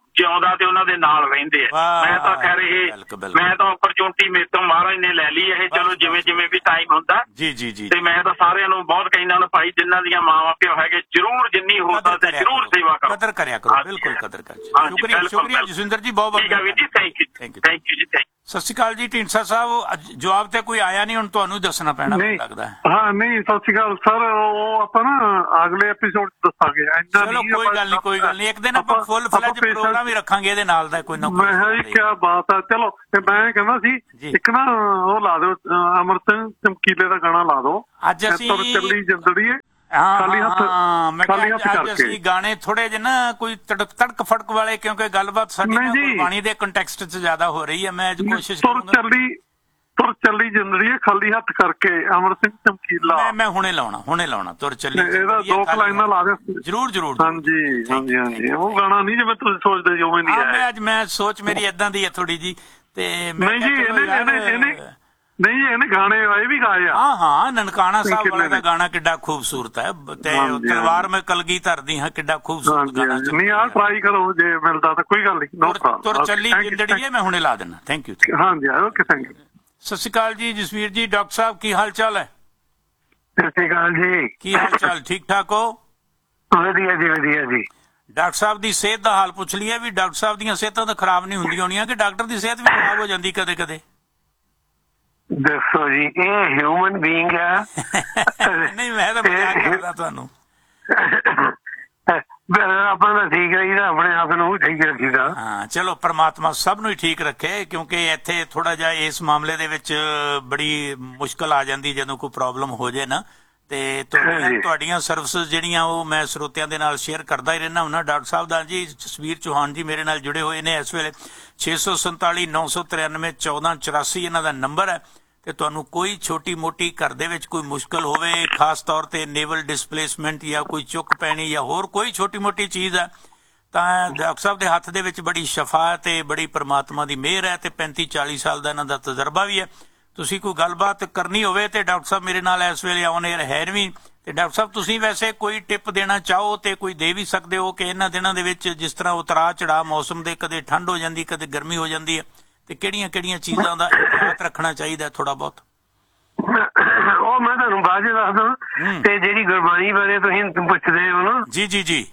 ਜਿਉਂਦਾ ਤੇ ਉਹਨਾਂ ਦੇ ਨਾਲ ਰਹਿੰਦੇ ਆ। ਮੈਂ ਤਾਂ ਖੈਰ ਇਹ ਮੈਂ ਤਾਂ ਓਪਰਚੁਨਿਟੀ ਮੇਰੇ ਤੋਂ ਮਹਾਰਾਜ ਨੇ ਲੈ ਲਈ ਇਹ। ਚਲੋ ਜਿਵੇਂ ਜਿਵੇਂ ਵੀ ਟਾਈਮ ਹੁੰਦਾ ਜੀ ਜੀ ਜੀ ਤੇ ਮੈਂ ਤਾਂ ਸਾਰਿਆਂ ਨੂੰ ਬਹੁਤ ਕਹਿੰਦਾ ਨਾ ਭਾਈ ਜਿਨ੍ਹਾਂ ਦੀਆਂ ਮਾਵਾਂ ਪਿਓ ਹੈਗੇ ਜ਼ਰੂਰ ਜਿੰਨੀ ਹੋ ਸਕਦਾ ਜ਼ਰੂਰ ਸੇਵਾ ਕਰੋ, ਕਦਰ ਕਰਿਆ ਕਰੋ। ਬਿਲਕੁਲ ਕਦਰ ਕਰ। ਸ਼ੁਕਰੀਆ ਸ਼ੁਕਰੀਆ ਜਸਵਿੰਦਰ ਜੀ, ਬਹੁਤ ਬਹੁਤ ਠੀਕ ਹੈ ਵੀਰ ਜੀ, thank you thank you thank you ਜੀ ਥੈਂਕ। ਸਤਿ ਸ਼੍ਰੀ ਅਕਾਲ ਜੀ ਢੀਂਡਸਾ ਸਾਹਿਬ, ਜਵਾਬ ਤੇ ਕੋਈ ਆਇਆ ਨਹੀਂ, ਹੁਣ ਤੁਹਾਨੂੰ ਹੀ ਦੱਸਣਾ ਪੈਣਾ ਲੱਗਦਾ ਹੈ। ਹਾਂ ਨਹੀਂ, ਸਤਿ ਸ਼੍ਰੀ ਅਕਾਲ ਸਰ, ਉਹ ਆਪਾਂ ਨਾ ਅਗਲੇ ਐਪੀਸੋਡ ਦੱਸਾਂਗੇ। ਚਲੋ ਕੋਈ ਗੱਲ ਨਹੀਂ ਕੋਈ ਗੱਲ ਨਹੀਂ, ਇੱਕ ਦਿਨ ਆਪਾਂ ਫੁੱਲ ਫਲੈਜ ਪ੍ਰੋਗਰਾਮ ਹੀ ਰੱਖਾਂਗੇ ਇਹਦੇ ਨਾਲ ਦਾ ਕੋਈ ਨਾ ਕੋਈ। ਮੈਂ ਜੀ ਕੀ ਬਾਤ ਆ। ਚਲੋ ਤੇ ਮੈਂ ਕਹਿੰਦਾ ਸੀ ਇੱਕ ਨਾ ਉਹ ਲਾ ਦਿਓ, ਅਮਰ ਸਿੰਘ ਚਮਕੀਲੇ ਦਾ ਗਾਣਾ ਲਾ ਦਿਓ, ਅੱਜ ਅਸੀਂ ਚੱਲੀ ਜਿੰਦੜੀਏ। ਖਾਲੀ ਹੱਥ ਖਾਲੀ ਹੱਥ ਕਰਕੇ ਅਸੀਂ ਗਾਣੇ ਥੋੜੇ ਜਿਹੇ ਨਾ ਕੋਈ ਤੜਕ ਤੜਕ ਫੜਕ ਵਾਲੇ, ਕਿਉਂਕਿ ਗੱਲਬਾਤ ਸਾਡੀ ਗੁਰਬਾਣੀ ਦੇ ਕੰਟੈਕਸਟ 'ਚ ਜ਼ਿਆਦਾ ਹੋ ਰਹੀ ਹੈ। ਮੈਂ ਅੱਜ ਕੋਸ਼ਿਸ਼ ਕਰਾਂਗਾ ਚੱਲੀ ਤੁਰ ਚੱਲੀ ਜਿੰਦੜੀਏ ਖਾਲੀ ਹੱਥ ਕਰਕੇ, ਅਮਰ ਸਿੰਘ ਚਮਕੀਲਾ। ਮੈਂ ਮੈਂ ਹੁਣੇ ਲਾਉਣਾ ਹੁਣੇ ਲਾਉਣਾ ਤੁਰ ਚੱਲੀ, ਇਹਦਾ ਦੋ ਲਾਈਨਾਂ ਲਾ ਦਿਓ ਜਰੂਰ ਜਰੂਰ। ਹਾਂਜੀ ਹਾਂਜੀ ਹਾਂਜੀ, ਉਹ ਗਾਣਾ ਨਹੀਂ ਜਿਵੇਂ ਤੁਸੀਂ ਸੋਚਦੇ ਜੀ ਉਵੇਂ ਨਹੀਂ ਹੈ। ਮੈਂ ਅੱਜ ਮੈਂ ਸੋਚ ਮੇਰੀ ਏਦਾਂ ਦੀ ਹੈ ਥੋੜੀ ਜੀ, ਤੇ ਨਹੀਂ ਜੀ ਇਹਨੇ ਇਹਨੇ ਨਹੀਂ ਇਹਨੇ ਗਾਣੇ ਇਹ ਵੀ ਗਾਏ ਆ। ਹਾਂ ਹਾਂ, ਨਨਕਾਣਾ ਸਾਹਿਬ ਵਾਲੇ ਦਾ ਗਾਣਾ ਕਿੱਡਾ ਖੂਬਸੂਰਤ ਹੈ, ਤੇ ਤਲਵਾਰ ਮੈਂ ਕਲਗੀ ਧਰਦੀ ਹਾਂ, ਕਿੱਡਾ ਖੂਬਸੂਰਤ ਗਾਣਾ। ਨਹੀਂ ਆਹ ਟਰਾਈ ਕਰੋ, ਜੇ ਮਿਲਦਾ ਤਾਂ ਕੋਈ ਗੱਲ ਨਹੀਂ। ਤੁਰ ਚੱਲੀ ਜਿੰਦੜੀਏ ਮੈਂ ਹੁਣੇ ਲਾ ਦੇਣਾ। Thank you. ਹਾਂਜੀ ਓਕੇ, ਥੈਂਕ ਯੂ। ਸਤਿ ਸ਼੍ਰੀ ਅਕਾਲ ਜੀ ਜਸਵੀਰ ਜੀ, ਡਾਕਟਰ ਸਾਹਿਬ ਕੀ ਹਾਲ ਚਾਲ ਹੈ? ਸਤਿ ਸ਼੍ਰੀ ਅਕਾਲ ਜੀ, ਕੀ ਹਾਲ ਚਾਲ, ਠੀਕ ਠਾਕ ਹੋ? ਵਧੀਆ ਜੀ ਵਧੀਆ ਜੀ। ਡਾਕਟਰ ਸਾਹਿਬ ਦੀ ਸਿਹਤ ਦਾ ਹਾਲ ਪੁੱਛ ਲਿਆ ਵੀ ਡਾਕਟਰ ਸਾਹਿਬ ਦੀਆਂ ਸਿਹਤਾਂ ਤਾਂ ਖਰਾਬ ਨਹੀਂ ਹੁੰਦੀਆਂ ਹੋਣੀਆਂ, ਕਿ ਡਾਕਟਰ ਦੀ ਸਿਹਤ ਵੀ ਖਰਾਬ ਹੋ ਜਾਂਦੀ ਕਦੇ ਕਦੇ? ਦੱਸੋ ਜੀ, ਇਹ ਹਿਊਮਨ ਬੀਇੰਗ ਆ। ਨਹੀਂ ਮੈਂ ਤਾਂ ਮਜ਼ਾਕ ਕਰਦਾ ਤੁਹਾਨੂੰ। ਆਪਾਂ ਤਾਂ ਠੀਕ ਰਹੀਦਾ, ਆਪਣੇ ਆਪ ਨੂੰ ਠੀਕ ਰੱਖੀਦਾ। ਹਾਂ ਚਲੋ, ਪ੍ਰਮਾਤਮਾ ਸਭ ਨੂੰ ਹੀ ਠੀਕ ਰੱਖੇ, ਕਿਉਂਕਿ ਇੱਥੇ ਥੋੜਾ ਜਿਹਾ ਇਸ ਮਾਮਲੇ ਦੇ ਵਿੱਚ ਬੜੀ ਮੁਸ਼ਕਲ ਆ ਜਾਂਦੀ ਜਦੋਂ ਕੋਈ ਪ੍ਰੋਬਲਮ ਹੋ ਜਾਏ ਨਾ। ਤੇ ਤੁਹਾਡੀਆਂ ਸਰਵਿਸਿਜ਼ ਜਿਹੜੀਆਂ ਉਹ ਮੈਂ ਸਰੋਤਿਆਂ ਦੇ ਨਾਲ ਸ਼ੇਅਰ ਕਰਦਾ ਹੀ ਰਹਿਣਾ ਹੁੰਦਾ। ਡਾਕਟਰ ਸਾਹਿਬ ਦਾ ਜੀ ਜਸਵੀਰ ਚੌਹਾਨ ਜੀ ਮੇਰੇ ਨਾਲ ਜੁੜੇ ਹੋਏ ਨੇ ਇਸ ਵੇਲੇ। ਛੇ ਸੌ ਸੰਤਾਲੀ ਨੌ ਸੌ ਤਰਿਆਨਵੇਂ ਚੌਦਾਂ ਚੁਰਾਸੀ ਇਹਨਾਂ ਦਾ ਨੰਬਰ ਹੈ। ਤੇ ਤੁਹਾਨੂੰ ਕੋਈ ਛੋਟੀ ਮੋਟੀ ਘਰ ਦੇ ਵਿੱਚ ਕੋਈ ਮੁਸ਼ਕਲ ਹੋਵੇ, ਖਾਸ ਤੌਰ ਤੇ ਨੇਵਲ ਡਿਸਪਲੇਸਮੈਂਟ ਜਾਂ ਕੋਈ ਚੁੱਕ ਪੈਣੀ ਜਾਂ ਹੋਰ ਕੋਈ ਛੋਟੀ ਮੋਟੀ ਚੀਜ਼ ਹੈ, ਤਾਂ ਡਾਕਟਰ ਸਾਹਿਬ ਦੇ ਹੱਥ ਦੇ ਵਿੱਚ ਬੜੀ ਸ਼ਫਾ ਤੇ ਬੜੀ ਪ੍ਰਮਾਤਮਾ ਦੀ ਮਿਹਰ ਹੈ, ਤੇ ਪੈਂਤੀ ਚਾਲੀ ਸਾਲ ਦਾ ਇਹਨਾਂ ਦਾ ਤਜਰਬਾ ਵੀ ਹੈ। ਤੁਸੀਂ ਕੋਈ ਗੱਲਬਾਤ ਕਰਨੀ ਹੋਵੇ ਤੇ ਡਾਕਟਰ ਸਾਹਿਬ ਮੇਰੇ ਨਾਲ ਇਸ ਵੇਲੇ ਆਨ 에ਅਰ ਹੈ ਵੀ। ਤੇ ਡਾਕਟਰ ਸਾਹਿਬ ਤੁਸੀਂ ਵੈਸੇ ਕੋਈ ਟਿਪ ਦੇਣਾ ਚਾਹੋ ਤੇ ਕੋਈ ਦੇ ਵੀ ਸਕਦੇ ਹੋ, ਕਿ ਇਹਨਾਂ ਦਿਨਾਂ ਦੇ ਵਿੱਚ ਜਿਸ ਤਰ੍ਹਾਂ ਉਤਰਾਅ ਚੜਾਅ ਮੌਸਮ ਦੇ, ਕਦੇ ਠੰਡ ਹੋ ਜਾਂਦੀ ਕਦੇ ਗਰਮੀ ਹੋ ਜਾਂਦੀ ਹੈ, ਤੇ ਕਿਹੜੀਆਂ ਕਿਹੜੀਆਂ ਚੀਜ਼ਾਂ ਦਾ ਧਿਆਨ ਰੱਖਣਾ ਚਾਹੀਦਾ ਥੋੜਾ ਬਹੁਤ? ਉਹ ਮੈਂ ਤੁਹਾਨੂੰ ਬਾਅਦ ਚ ਦੱਸਦਾ। ਤੇ ਜਿਹੜੀ ਗੁਰਬਾਣੀ ਬਾਰੇ ਤੁਸੀਂ ਪੁੱਛਦੇ ਹੋ ਨਾ, ਜੀ ਜੀ ਜੀ,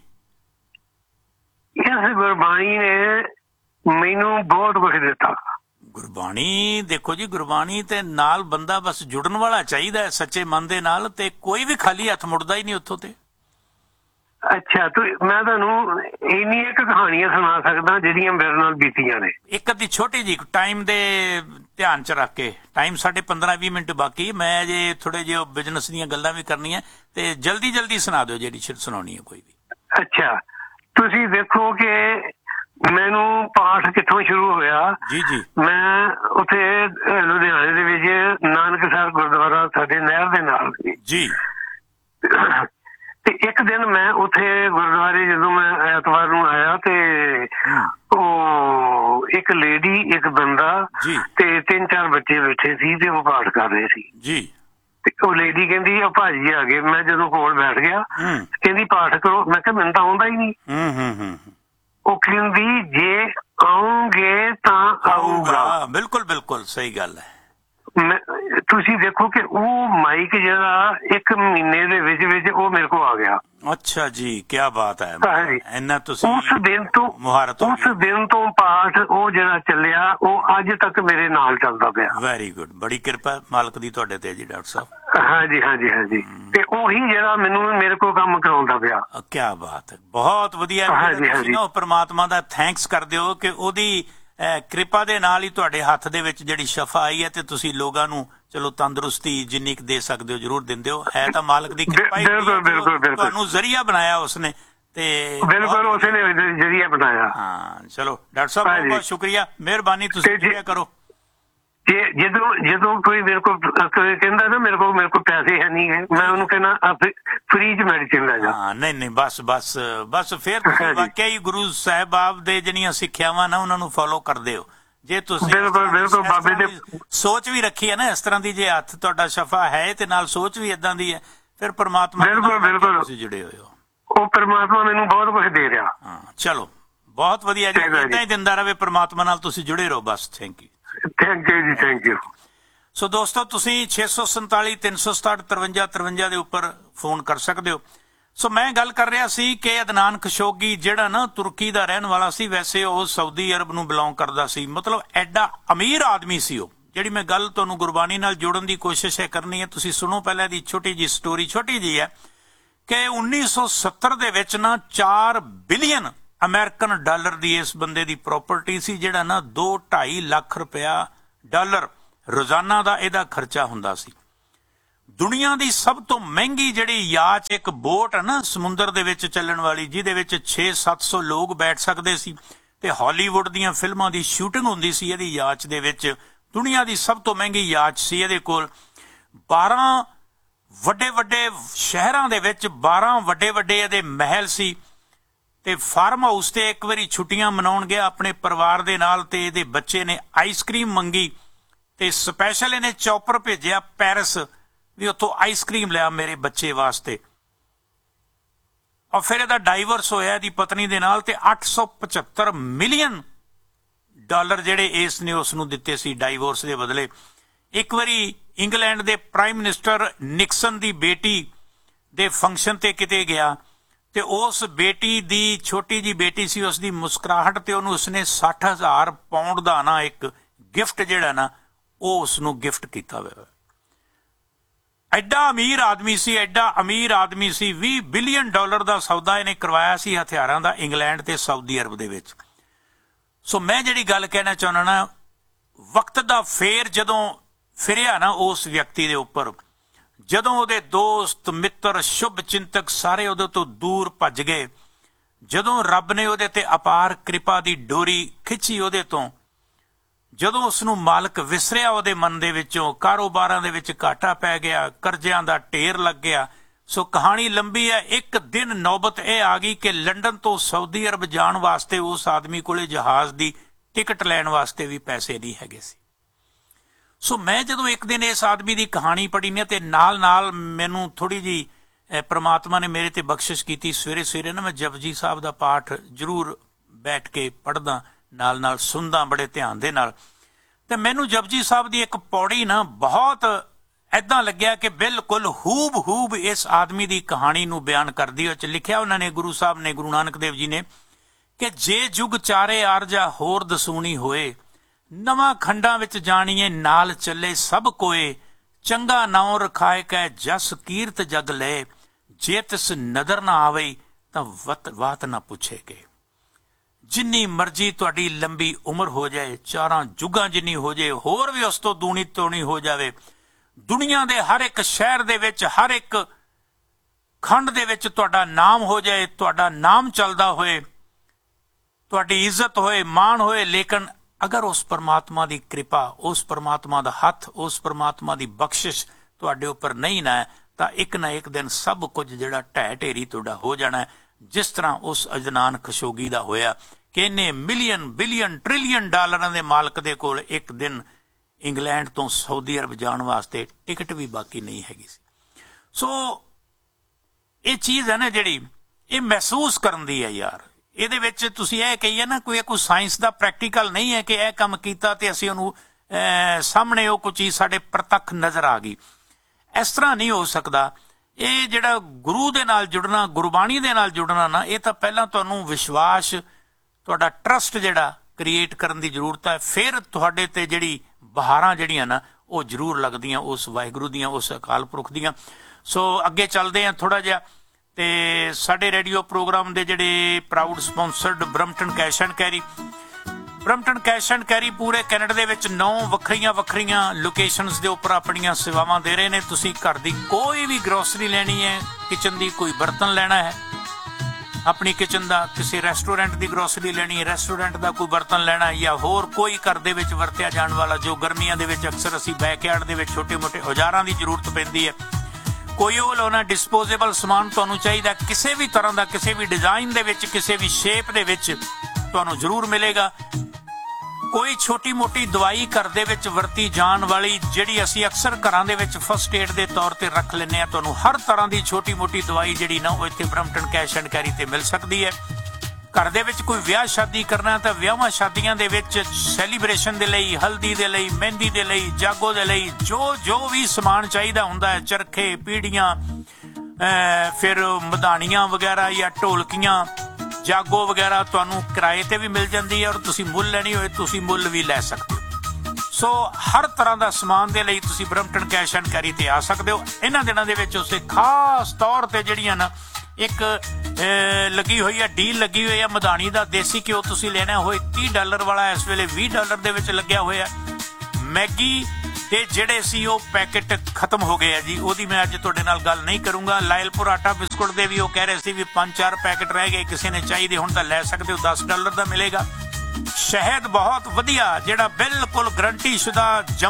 ਇਸ ਗੁਰਬਾਣੀ ਨੇ ਮੈਨੂੰ ਬਹੁਤ ਕੁਝ ਦਿੱਤਾ। ਗੁਰਬਾਣੀ ਦੇਖੋ ਜੀ, ਗੁਰਬਾਣੀ ਤੇ ਨਾਲ ਬੰਦਾ ਬਸ ਜੁੜਨ ਵਾਲਾ ਚਾਹੀਦਾ ਹੈ ਸੱਚੇ ਮਨ ਦੇ ਨਾਲ, ਤੇ ਕੋਈ ਵੀ ਖਾਲੀ ਹੱਥ ਮੁੜਦਾ ਹੀ ਨਹੀਂ ਉੱਥੋਂ ਤੇ। ਅੱਛਾ, ਮੈਂ ਤੁਹਾਨੂੰ ਇੰਨੀ ਇੱਕ ਕਹਾਣੀਆਂ ਸੁਣਾ ਸਕਦਾ ਜਿਹੜੀਆਂ ਮੇਰੇ ਨਾਲ ਬੀਤੀਆਂ ਨੇ। ਇੱਕ ਅੱਧੀ ਛੋਟੀ ਜਿਹੀ ਟਾਈਮ ਦੇ ਧਿਆਨ ਚ ਰੱਖ ਕੇ, ਟਾਈਮ ਸਾਡੇ ਪੰਦਰਾਂ ਵੀਹ ਮਿੰਟ ਬਾਕੀ, ਮੈਂ ਜੇ ਥੋੜੇ ਜਿਹੇ ਬਿਜ਼ਨਸ ਦੀਆਂ ਗੱਲਾਂ ਵੀ ਕਰਨੀਆਂ, ਤੇ ਜਲਦੀ ਜਲਦੀ ਸੁਣਾ ਦਿਓ ਜਿਹੜੀ ਸੁਣਾਉਣੀ ਹੈ ਕੋਈ ਵੀ। ਅੱਛਾ, ਤੁਸੀਂ ਦੇਖੋ ਕਿ ਮੈਨੂੰ ਪਾਠ ਕਿੱਥੋਂ ਸ਼ੁਰੂ ਹੋਇਆ। ਜੀ ਜੀ, ਮੈਂ ਉੱਥੇ ਲੁਧਿਆਣੇ ਦੇ ਵਿੱਚ ਨਾਨਕਸਰ ਗੁਰਦੁਆਰਾ ਸਾਡੇ ਨਹਿਰ ਦੇ ਨਾਲ ਸੀ ਜੀ। ਤੇ ਇੱਕ ਦਿਨ ਮੈਂ ਉੱਥੇ ਗੁਰਦੁਆਰੇ ਜਦੋਂ ਮੈਂ ਐਤਵਾਰ ਨੂੰ ਆਇਆ, ਤੇ ਉਹ ਇੱਕ ਲੇਡੀ ਇੱਕ ਬੰਦਾ ਤੇ ਤਿੰਨ ਚਾਰ ਬੱਚੇ ਬੈਠੇ ਸੀ, ਤੇ ਉਹ ਪਾਠ ਕਰ ਰਹੇ ਸੀ ਜੀ। ਤੇ ਉਹ ਲੇਡੀ ਕਹਿੰਦੀ ਆ ਭਾਜੀ ਆ ਗਏ। ਮੈਂ ਜਦੋਂ ਕੋਲ ਬੈਠ ਗਿਆ, ਕਹਿੰਦੀ ਪਾਠ ਕਰੋ। ਮੈਂ ਕਿਹਾ ਮੈਨੂੰ ਤਾਂ ਆਉਂਦਾ ਹੀ ਨਹੀਂ। ਉਹ ਕਹਿੰਦੀ ਜੇ ਆਉਂਗੇ ਤਾਂ ਆਊਗਾ। ਬਿਲਕੁਲ ਬਿਲਕੁਲ ਸਹੀ ਗੱਲ ਹੈ। ਤੁਸੀਂ ਦੇਖੋ ਕਿ ਉਹ ਮਾਈਕ ਜਿਹੜਾ ਇੱਕ ਮਹੀਨੇ ਦੇ ਵਿੱਚ ਵਿੱਚ ਉਹ ਮੇਰੇ ਕੋਲ ਆ ਗਿਆ। ਅੱਛਾ ਜੀ, ਕੀ ਬਾਤ ਹੈ। ਇੰਨਾ ਤੁਸੀਂ ਉਸ ਦਿਨ ਤੋਂ ਮੁਹਾਰਤ ਉਸ ਦਿਨ ਤੋਂ ਪਾਠ ਉਹ ਜਿਹੜਾ ਚੱਲਿਆ ਉਹ ਅੱਜ ਤੱਕ ਮੇਰੇ ਨਾਲ ਚੱਲਦਾ ਪਿਆ। ਵੈਰੀ ਗੁੱਡ, ਬੜੀ ਕਿਰਪਾ ਮਾਲਕ ਦੀ ਤੁਹਾਡੇ ਤੇ ਜੀ ਡਾਕਟਰ ਸਾਹਿਬ। ਹਾਂਜੀ ਹਾਂਜੀ ਹਾਂਜੀ, ਤੇ ਉਹੀ ਜਿਹੜਾ ਮੈਨੂੰ ਮੇਰੇ ਕੋਲ ਕੰਮ ਕਰਾਉਂਦਾ ਪਿਆ। ਕੀ ਬਾਤ ਹੈ, ਬਹੁਤ ਵਧੀਆ। ਤੁਸੀਂ ਨਾ ਪਰਮਾਤਮਾ ਦਾ ਥੈਂਕਸ ਕਰਦੇ ਹੋ ਕਿ ਉਹਦੀ ਕਿਰਪਾ ਦੇ ਨਾਲ ਹੀ ਤੁਹਾਡੇ ਹੱਥ ਦੇ ਵਿੱਚ ਜਿਹੜੀ ਸ਼ਫਾ ਆਈ ਹੈ, ਤੇ ਤੁਸੀਂ ਲੋਕਾਂ ਨੂੰ ਚਲੋ ਤੰਦਰੁਸਤੀ ਜਿੰਨੀ ਕੁ ਦੇ ਸਕਦੇ ਹੋ ਜ਼ਰੂਰ ਦਿੰਦੇ ਹੋ। ਹੈ ਤਾਂ ਮਾਲਕ ਦੀ ਕਿਰਪਾ ਹੀ, ਤੁਹਾਨੂੰ ਜ਼ਰੀਆ ਬਣਾਇਆ ਉਸਨੇ, ਤੇ ਬਿਲਕੁਲ ਉਸਨੇ ਜ਼ਰੀਆ ਬਣਾਇਆ। ਹਾਂ ਚਲੋ ਡਾਕਟਰ ਸਾਹਿਬ ਬਹੁਤ ਬਹੁਤ ਸ਼ੁਕਰੀਆ, ਮਿਹਰਬਾਨੀ, ਤੁਸੀਂ ਜੁੜਿਆ ਕਰੋ। ਜਦੋਂ ਜਦੋਂ ਕੋਈ ਮੇਰੇ ਕੋਲ ਕਹਿੰਦਾ ਨਾ ਮੇਰੇ ਕੋਲ ਮੇਰੇ ਕੋਲ ਪੈਸੇ ਹੈ ਨਹੀਂ ਹੈ, ਮੈਂ ਉਹਨੂੰ ਕਹਿੰਦਾ ਫ੍ਰੀ ਚ ਮੈਡੀਸਿਨ ਲੈ ਜਾ। ਹਾਂ ਨਹੀਂ ਨਹੀਂ, ਬਸ ਬਸ ਬਸ ਫਿਰ ਤੁਸੀਂ ਵਾਕਿਆ ਹੀ ਗੁਰੂ ਸਾਹਿਬ ਆਪ ਦੇ ਜਿਹੜੀਆਂ ਸਿੱਖਿਆਵਾਂ ਨਾ ਉਹਨਾਂ ਨੂੰ ਫੋਲੋ ਕਰਦੇ ਹੋ। ਜੇ ਤੁਸੀਂ ਬਿਲਕੁਲ ਬਿਲਕੁਲ ਬਾਬੇ ਦੇ ਸੋਚ ਵੀ ਰੱਖੀ ਹੈ ਨਾ ਇਸ ਤਰ੍ਹਾਂ ਦੀ, ਜੇ ਹੱਥ ਤੁਹਾਡਾ ਸ਼ਫਾ ਹੈ ਤੇ ਨਾਲ ਸੋਚ ਵੀ ਏਦਾਂ ਦੀ ਹੈ, ਫਿਰ ਪਰਮਾਤਮਾ ਬਿਲਕੁਲ ਬਿਲਕੁਲ ਤੁਸੀਂ ਜੁੜੇ ਹੋਏ ਹੋ। ਉਹ ਪਰਮਾਤਮਾ ਮੈਨੂੰ ਬਹੁਤ ਕੁਝ ਦੇ ਰਿਹਾ। ਹਾਂ ਚਲੋ ਬਹੁਤ ਵਧੀਆ ਜੀ, ਏਦਾਂ ਹੀ ਦਿੰਦਾ ਰਹੇ ਪ੍ਰਮਾਤਮਾ ਨਾਲ, ਤੁਸੀਂ ਜੁੜੇ ਰਹੋ ਬਸ। ਥੈਂਕ ਯੂ ਥੈਂਕ ਯੂ ਜੀ, ਥੈਂਕ ਯੂ। ਸੋ ਦੋਸਤੋ, ਤੁਸੀਂ ਛੇ ਸੌ ਸੰਤਾਲੀ ਤਿੰਨ ਸੌ ਸਤਾਹਠ ਤਰਵੰਜਾ ਤਰਵੰਜਾ ਦੇ ਉੱਪਰ ਫੋਨ ਕਰ ਸਕਦੇ ਹੋ। ਸੋ ਮੈਂ ਗੱਲ ਕਰ ਰਿਹਾ ਸੀ ਕਿ ਅਦਨਾਨ ਖਸ਼ੋਗੀ ਜਿਹੜਾ ਨਾ ਤੁਰਕੀ ਦਾ ਰਹਿਣ ਵਾਲਾ ਸੀ, ਵੈਸੇ ਉਹ ਸਾਊਦੀ ਅਰਬ ਨੂੰ ਬਿਲੋਂਗ ਕਰਦਾ ਸੀ, ਮਤਲਬ ਐਡਾ ਅਮੀਰ ਆਦਮੀ ਸੀ ਉਹ। ਜਿਹੜੀ ਮੈਂ ਗੱਲ ਤੁਹਾਨੂੰ ਗੁਰਬਾਣੀ ਨਾਲ ਜੋੜਨ ਦੀ ਕੋਸ਼ਿਸ਼ ਹੈ ਕਰਨੀ ਹੈ, ਤੁਸੀਂ ਸੁਣੋ ਪਹਿਲਾਂ ਇਹਦੀ ਛੋਟੀ ਜਿਹੀ ਸਟੋਰੀ। ਛੋਟੀ ਜਿਹੀ ਹੈ ਕਿ ਉੱਨੀ ਸੌ ਸੱਤਰ ਦੇ ਵਿੱਚ ਨਾ ਚਾਰ ਬਿਲੀਅਨ ਅਮਰੀਕਨ ਡਾਲਰ ਦੀ ਇਸ ਬੰਦੇ ਦੀ ਪ੍ਰਾਪਰਟੀ ਸੀ, ਜਿਹੜਾ ਨਾ ਦੋ ਢਾਈ ਲੱਖ ਰੁਪਇਆ ਡਾਲਰ ਰੋਜ਼ਾਨਾ ਦਾ ਇਹਦਾ ਖਰਚਾ ਹੁੰਦਾ ਸੀ। ਦੁਨੀਆ ਦੀ ਸਭ ਤੋਂ ਮਹਿੰਗੀ ਜਿਹੜੀ ਯਾਚ, ਇੱਕ ਬੋਟ ਹੈ ਨਾ ਸਮੁੰਦਰ ਦੇ ਵਿੱਚ ਚੱਲਣ ਵਾਲੀ, ਜਿਹਦੇ ਵਿੱਚ ਛੇ ਸੱਤ ਸੌ ਲੋਕ ਬੈਠ ਸਕਦੇ ਸੀ ਤੇ ਹਾਲੀਵੁੱਡ ਦੀਆਂ ਫਿਲਮਾਂ ਦੀ ਸ਼ੂਟਿੰਗ ਹੁੰਦੀ ਸੀ ਇਹਦੀ ਯਾਚ ਦੇ ਵਿੱਚ। ਦੁਨੀਆ ਦੀ ਸਭ ਤੋਂ ਮਹਿੰਗੀ ਯਾਚ ਸੀ ਇਹਦੇ ਕੋਲ। ਬਾਰਾਂ ਵੱਡੇ ਵੱਡੇ ਸ਼ਹਿਰਾਂ ਦੇ ਵਿੱਚ ਬਾਰਾਂ ਵੱਡੇ ਵੱਡੇ ਇਹਦੇ ਮਹਿਲ ਸੀ ਤੇ ਫਾਰਮ ਹਾਊਸ ਤੇ ਇੱਕ ਵਾਰੀ ਛੁੱਟੀਆਂ ਮਨਾਉਣ ਗਿਆ ਆਪਣੇ ਪਰਿਵਾਰ ਦੇ ਨਾਲ, ਤੇ ਇਹਦੇ ਬੱਚੇ ਨੇ ਆਈਸਕ੍ਰੀਮ ਮੰਗੀ ਤੇ ਸਪੈਸ਼ਲ ਇਹਨੇ ਚੌਪਰ ਭੇਜਿਆ ਪੈਰਿਸ ਵੀ ਉੱਥੋਂ ਆਈਸਕ੍ਰੀਮ ਲਿਆ ਮੇਰੇ ਬੱਚੇ ਵਾਸਤੇ। ਔਰ ਫਿਰ ਇਹਦਾ ਡਾਈਵਰਸ ਹੋਇਆ ਇਹਦੀ ਪਤਨੀ ਦੇ ਨਾਲ, ਤੇ ਅੱਠ ਸੌ ਪਚੱਤਰ ਮਿਲੀਅਨ ਡਾਲਰ ਜਿਹੜੇ ਇਸ ਨੇ ਉਸ ਨੂੰ ਦਿੱਤੇ ਸੀ ਡਾਈਵੋਰਸ ਦੇ ਬਦਲੇ। ਇੱਕ ਵਾਰੀ ਇੰਗਲੈਂਡ ਦੇ ਪ੍ਰਾਈਮ ਮਿਨਿਸਟਰ ਨਿਕਸਨ ਦੀ ਬੇਟੀ ਦੇ ਫੰਕਸ਼ਨ ਤੇ ਕਿਤੇ ਗਿਆ ਤੇ ਉਸ ਬੇਟੀ ਦੀ ਛੋਟੀ ਜੀ ਬੇਟੀ ਸੀ, ਉਸ ਦੀ ਮੁਸਕਰਾਹਟ ਤੇ ਉਹਨੂੰ ਉਸਨੇ ਸੱਠ ਹਜ਼ਾਰ ਪਾਉਂਡ ਦਾ ਨਾ ਇੱਕ ਗਿਫਟ ਜਿਹੜਾ ਨਾ ਉਹ ਉਸ ਨੂੰ ਗਿਫਟ ਕੀਤਾ ਹੋਇਆ। ਐਡਾ ਅਮੀਰ ਆਦਮੀ ਸੀ, ਐਡਾ ਅਮੀਰ ਆਦਮੀ ਸੀ। ਵੀਹ ਬਿਲੀਅਨ ਡਾਲਰ ਦਾ ਸੌਦਾ ਇਹਨੇ ਕਰਵਾਇਆ ਸੀ ਹਥਿਆਰਾਂ ਦਾ ਇੰਗਲੈਂਡ ਤੇ ਸਾਊਦੀ ਅਰਬ ਦੇ ਵਿੱਚ। ਸੋ ਮੈਂ ਜਿਹੜੀ ਗੱਲ ਕਹਿਣਾ ਚਾਹੁੰਦਾ ਨਾ, ਵਕਤ ਦਾ ਫੇਰ ਜਦੋਂ ਫਿਰਿਆ ਨਾ ਉਸ ਵਿਅਕਤੀ ਦੇ ਉੱਪਰ, ਜਦੋਂ ਉਹਦੇ ਦੋਸਤ ਮਿੱਤਰ ਸ਼ੁਭ ਚਿੰਤਕ ਸਾਰੇ ਉਹਦੇ ਤੋਂ ਦੂਰ ਭੱਜ ਗਏ, ਜਦੋਂ ਰੱਬ ਨੇ ਉਹਦੇ ਤੇ ਅਪਾਰ ਕਿਰਪਾ ਦੀ ਡੋਰੀ ਖਿੱਚੀ ਉਹਦੇ ਤੋਂ, ਜਦੋਂ ਉਸ ਨੂੰ ਮਾਲਕ ਵਿਸਰਿਆ ਉਹਦੇ ਮਨ ਦੇ ਵਿੱਚੋਂ, ਕਾਰੋਬਾਰਾਂ ਦੇ ਵਿੱਚ ਘਾਟਾ ਪੈ ਗਿਆ, ਕਰਜ਼ਿਆਂ ਦਾ ਢੇਰ ਲੱਗ ਗਿਆ। ਸੋ ਕਹਾਣੀ ਲੰਬੀ ਹੈ। ਇੱਕ ਦਿਨ ਨੌਬਤ ਇਹ ਆ ਗਈ ਕਿ ਲੰਡਨ ਤੋਂ ਸਾਊਦੀ ਅਰਬ ਜਾਣ ਵਾਸਤੇ ਉਸ ਆਦਮੀ ਕੋਲੇ ਜਹਾਜ਼ ਦੀ ਟਿਕਟ ਲੈਣ ਵਾਸਤੇ ਵੀ ਪੈਸੇ ਨਹੀਂ ਹੈਗੇ ਸੀ। ਸੋ ਮੈਂ ਜਦੋਂ ਇੱਕ ਦਿਨ ਇਸ ਆਦਮੀ ਦੀ ਕਹਾਣੀ ਪੜ੍ਹੀ ਨੇ ਤੇ ਨਾਲ ਨਾਲ ਮੈਨੂੰ ਥੋੜੀ ਜੀ ਪ੍ਰਮਾਤਮਾ ਨੇ ਮੇਰੇ ਤੇ ਬਖਸ਼ਿਸ਼ ਕੀਤੀ। ਸਵੇਰੇ ਸਵੇਰੇ ਨਾ ਮੈਂ ਜਪਜੀ ਸਾਹਿਬ ਦਾ ਪਾਠ ਜ਼ਰੂਰ ਬੈਠ ਕੇ ਪੜ੍ਹਦਾ, ਨਾਲ ਨਾਲ ਸੁਣਦਾ ਬੜੇ ਧਿਆਨ ਦੇ ਨਾਲ, ਤੇ ਮੈਨੂੰ ਜਪਜੀ ਸਾਹਿਬ ਦੀ ਇੱਕ ਪੌੜੀ ਨਾ ਬਹੁਤ ਏਦਾਂ ਲੱਗਿਆ ਕਿ ਬਿਲਕੁਲ ਹੂਬ ਹੂਬ ਇਸ ਆਦਮੀ ਦੀ ਕਹਾਣੀ ਨੂੰ ਬਿਆਨ ਕਰਦੀ। ਉਹ 'ਚ ਲਿਖਿਆ ਉਹਨਾਂ ਨੇ, ਗੁਰੂ ਸਾਹਿਬ ਨੇ, ਗੁਰੂ ਨਾਨਕ ਦੇਵ ਜੀ ਨੇ, ਕਿ ਜੇ ਜੁਗ ਚਾਰੇ ਆਰਜਾ ਹੋਰ ਦਸੂਣੀ ਹੋਏ, ਨਵਾਂ ਖੰਡਾਂ ਵਿੱਚ ਜਾਣੀਏ ਨਾਲ ਚੱਲੇ ਸਭ ਕੋਏ, ਚੰਗਾ ਨਾਉ ਰਖਾਏ ਕੈ ਜਸ ਕੀਰਤ ਜਗ ਲੈ, ਜੇ ਤਿਸ ਨਦਰ ਨਾ ਆਵੇ ਤਾਂ ਵਤ ਵਾਤ ਨਾ ਪੁੱਛੇ ਕੇ। ਜਿੰਨੀ ਮਰਜ਼ੀ ਤੁਹਾਡੀ ਲੰਬੀ ਉਮਰ ਹੋ ਜਾਏ, ਚਾਰਾਂ ਜੁਗਾਂ ਜਿੰਨੀ ਹੋ ਜਾਏ, ਹੋਰ ਵੀ ਉਸ ਤੋਂ ਦੂਣੀ ਤੋਣੀ ਹੋ ਜਾਵੇ, ਦੁਨੀਆ ਦੇ ਹਰ ਇੱਕ ਸ਼ਹਿਰ ਦੇ ਵਿੱਚ, ਹਰ ਇੱਕ ਖੰਡ ਦੇ ਵਿੱਚ ਤੁਹਾਡਾ ਨਾਮ ਹੋ ਜਾਏ, ਤੁਹਾਡਾ ਨਾਮ ਚੱਲਦਾ ਹੋਏ, ਤੁਹਾਡੀ ਇੱਜ਼ਤ ਹੋਏ, ਮਾਣ ਹੋਏ, ਲੇਕਿਨ ਅਗਰ ਉਸ ਪਰਮਾਤਮਾ ਦੀ ਕਿਰਪਾ, ਉਸ ਪਰਮਾਤਮਾ ਦਾ ਹੱਥ, ਉਸ ਪਰਮਾਤਮਾ ਦੀ ਬਖਸ਼ਿਸ਼ ਤੁਹਾਡੇ ਉੱਪਰ ਨਹੀਂ ਨਾ, ਤਾਂ ਇੱਕ ਨਾ ਇੱਕ ਦਿਨ ਸਭ ਕੁਝ ਜਿਹੜਾ ਢਹਿ ਢੇਰੀ ਤੁਹਾਡਾ ਹੋ ਜਾਣਾ, ਜਿਸ ਤਰ੍ਹਾਂ ਉਸ ਅਦਨਾਨ ਖਸ਼ੋਗੀ ਦਾ ਹੋਇਆ ਕਿ ਇਹਨੇ ਮਿਲੀਅਨ ਬਿਲੀਅਨ ਟ੍ਰਿਲੀਅਨ ਡਾਲਰਾਂ ਦੇ ਮਾਲਕ ਦੇ ਕੋਲ ਇੱਕ ਦਿਨ ਇੰਗਲੈਂਡ ਤੋਂ ਸਾਊਦੀ ਅਰਬ ਜਾਣ ਵਾਸਤੇ ਟਿਕਟ ਵੀ ਬਾਕੀ ਨਹੀਂ ਹੈਗੀ ਸੀ। ਸੋ ਇਹ ਚੀਜ਼ ਹੈ ਨਾ ਜਿਹੜੀ ਇਹ ਮਹਿਸੂਸ ਕਰਨ ਦੀ ਹੈ ਯਾਰ। ਇਹਦੇ ਵਿੱਚ ਤੁਸੀਂ ਇਹ ਕਹੀਏ ਨਾ, ਕੋਈ ਕੋਈ ਸਾਇੰਸ ਦਾ ਪ੍ਰੈਕਟੀਕਲ ਨਹੀਂ ਹੈ ਕਿ ਇਹ ਕੰਮ ਕੀਤਾ ਤੇ ਅਸੀਂ ਉਹਨੂੰ ਸਾਹਮਣੇ ਉਹ ਕੋਈ ਚੀਜ਼ ਸਾਡੇ ਪ੍ਰਤੱਖ ਨਜ਼ਰ ਆ ਗਈ। ਇਸ ਤਰ੍ਹਾਂ ਨਹੀਂ ਹੋ ਸਕਦਾ। ਇਹ ਜਿਹੜਾ ਗੁਰੂ ਦੇ ਨਾਲ ਜੁੜਨਾ, ਗੁਰਬਾਣੀ ਦੇ ਨਾਲ ਜੁੜਨਾ ਨਾ, ਇਹ ਤਾਂ ਪਹਿਲਾਂ ਤੁਹਾਨੂੰ ਵਿਸ਼ਵਾਸ, ਤੁਹਾਡਾ ਟਰਸਟ ਜਿਹੜਾ ਕ੍ਰੀਏਟ ਕਰਨ ਦੀ ਜ਼ਰੂਰਤ ਹੈ। ਫਿਰ ਤੁਹਾਡੇ ਤੇ ਜਿਹੜੀ ਬਹਾਰਾਂ ਜਿਹੜੀਆਂ ਨਾ ਉਹ ਜ਼ਰੂਰ ਲੱਗਦੀਆਂ ਉਸ ਵਾਹਿਗੁਰੂ ਦੀਆਂ, ਉਸ ਅਕਾਲ ਪੁਰਖ ਦੀਆਂ। ਸੋ ਅੱਗੇ ਚੱਲਦੇ ਹਾਂ ਥੋੜਾ ਜਿਹਾ, ਤੇ ਸਾਡੇ ਰੇਡੀਓ ਪ੍ਰੋਗਰਾਮ ਦੇ ਜਿਹੜੇ proud sponsored Brampton cash and carry, Brampton cash and carry ਪੂਰੇ ਕੈਨੇਡਾ ਦੇ ਵਿੱਚ ਨੌ ਵੱਖਰੀਆਂ ਵੱਖਰੀਆਂ ਲੋਕੇਸ਼ਨਸ ਦੇ ਉੱਪਰ ਆਪਣੀਆਂ ਸੇਵਾਵਾਂ ਦੇ ਰਹੇ ਨੇ। ਤੁਸੀਂ ਘਰ ਦੀ ਕੋਈ ਵੀ ਗਰੋਸਰੀ ਲੈਣੀ ਹੈ, ਕਿਚਨ ਦੀ ਕੋਈ ਬਰਤਨ ਲੈਣਾ ਹੈ ਆਪਣੀ ਕਿਚਨ ਦਾ, ਕਿਸੇ ਰੈਸਟੋਰੈਂਟ ਦੀ ਗਰੋਸਰੀ ਲੈਣੀ ਹੈ, ਰੈਸਟੋਰੈਂਟ ਦਾ ਕੋਈ ਬਰਤਨ ਲੈਣਾ, ਜਾਂ ਹੋਰ ਕੋਈ ਘਰ ਦੇ ਵਿੱਚ ਵਰਤਿਆ ਜਾਣ ਵਾਲਾ, ਜੋ ਗਰਮੀਆਂ ਦੇ ਵਿੱਚ ਅਕਸਰ ਅਸੀਂ ਬੈਕਯਾਰਡ ਦੇ ਵਿੱਚ ਛੋਟੇ ਮੋਟੇ ਔਜ਼ਾਰਾਂ ਦੀ ਜ਼ਰੂਰਤ ਪੈਂਦੀ ਹੈ, ਕੋਈ ਉਹ ਲਾਉਣਾ ਡਿਸਪੋਜ਼ੇਬਲ ਸਮਾਨ ਤੁਹਾਨੂੰ ਚਾਹੀਦਾ, ਕਿਸੇ ਵੀ ਤਰ੍ਹਾਂ ਦਾ, ਕਿਸੇ ਵੀ ਡਿਜ਼ਾਈਨ ਦੇ ਵਿੱਚ, ਕਿਸੇ ਵੀ ਸ਼ੇਪ ਦੇ ਵਿੱਚ ਤੁਹਾਨੂੰ ਜ਼ਰੂਰ ਮਿਲੇਗਾ। ਕੋਈ ਛੋਟੀ ਮੋਟੀ ਦਵਾਈ ਘਰ ਦੇ ਵਿੱਚ ਵਰਤੀ ਜਾਣ ਵਾਲੀ, ਜਿਹੜੀ ਅਸੀਂ ਅਕਸਰ ਘਰਾਂ ਦੇ ਵਿੱਚ ਫਸਟ ਏਡ ਦੇ ਤੌਰ ਤੇ ਰੱਖ ਲੈਂਦੇ ਹਾਂ, ਤੁਹਾਨੂੰ ਹਰ ਤਰ੍ਹਾਂ ਦੀ ਛੋਟੀ ਮੋਟੀ ਦਵਾਈ ਜਿਹੜੀ ਨਾ ਉਹ ਇੱਥੇ ਬਰਮਟਨ ਕੈਸ਼ ਐਂਡ ਕੈਰੀ ਤੇ ਮਿਲ ਸਕਦੀ ਹੈ। ਘਰ ਦੇ ਵਿੱਚ ਕੋਈ ਵਿਆਹ ਸ਼ਾਦੀ ਕਰਨਾ ਤਾਂ ਵਿਆਹਾਂ ਸ਼ਾਦੀਆਂ ਦੇ ਵਿੱਚ ਸੈਲੀਬ੍ਰੇਸ਼ਨ ਦੇ ਲਈ, ਹਲਦੀ ਦੇ ਲਈ, ਮਹਿੰਦੀ ਦੇ ਲਈ, ਜਾਗੋ ਦੇ ਲਈ ਜੋ ਜੋ ਵੀ ਸਮਾਨ ਚਾਹੀਦਾ ਹੁੰਦਾ ਹੈ, ਚਰਖੇ, ਪੀੜੀਆਂ, ਫਿਰ ਮਧਾਣੀਆਂ ਵਗੈਰਾ ਜਾਂ ਢੋਲਕੀਆਂ, ਜਾਗੋ ਵਗੈਰਾ ਤੁਹਾਨੂੰ ਕਿਰਾਏ ਤੇ ਵੀ ਮਿਲ ਜਾਂਦੀ ਹੈ, ਔਰ ਤੁਸੀਂ ਮੁੱਲ ਲੈਣੀ ਹੋਏ ਤੁਸੀਂ ਮੁੱਲ ਵੀ ਲੈ ਸਕਦੇ ਹੋ। ਸੋ ਹਰ ਤਰ੍ਹਾਂ ਦਾ ਸਮਾਨ ਦੇ ਲਈ ਤੁਸੀਂ ਬਰੰਪਟਨ ਕੈਸ਼ ਐਂਡ ਕੈਰੀ ਤੇ ਆ ਸਕਦੇ ਹੋ। ਇਹਨਾਂ ਦਿਨਾਂ ਦੇ ਵਿੱਚ ਉਸੇ ਖਾਸ ਤੌਰ ਤੇ ਜਿਹੜੀਆਂ ਨਾ ਇੱਕ ਲੱਗੀ ਹੋਈ ਹੈ, ਡੀਲ ਲੱਗੀ ਹੋਈ ਹੈ ਮਧਾਣੀ ਦਾ ਦੇਸੀ ਘਿਓ ਤੁਸੀਂ ਲੈਣਾ ਹੋਏ ਤੀਹ ਡਾਲਰ ਵਾਲਾ ਇਸ ਵੇਲੇ ਵੀਹ ਡਾਲਰ ਦੇ ਵਿੱਚ ਲੱਗਿਆ ਹੋਇਆ। ਮੈਗੀ ਦੇ ਜਿਹੜੇ ਸੀ ਉਹ ਪੈਕੇਟ ਖਤਮ ਹੋ ਗਏ ਆ ਜੀ, ਉਹਦੀ ਮੈਂ ਅੱਜ ਤੁਹਾਡੇ ਨਾਲ ਗੱਲ ਨਹੀਂ ਕਰੂੰਗਾ। ਲਾਇਲਪੁਰ ਆਟਾ ਬਿਸਕੁਟ ਦੇ ਵੀ ਉਹ ਕਹਿ ਰਹੇ ਸੀ ਵੀ ਪੰਜ ਚਾਰ ਪੈਕੇਟ ਰਹਿ ਗਏ, ਕਿਸੇ ਨੇ ਚਾਹੀਦੇ ਹੁਣ ਤਾਂ ਲੈ ਸਕਦੇ ਹੋ, ਦਸ ਡਾਲਰ ਦਾ ਮਿਲੇਗਾ। ਸ਼ਹਿਦ ਬਹੁਤ ਵਧੀਆ ਜਿਹੜਾ ਬਿਲਕੁਲ ਗਰੰਟੀ ਸ਼ੁਦਾ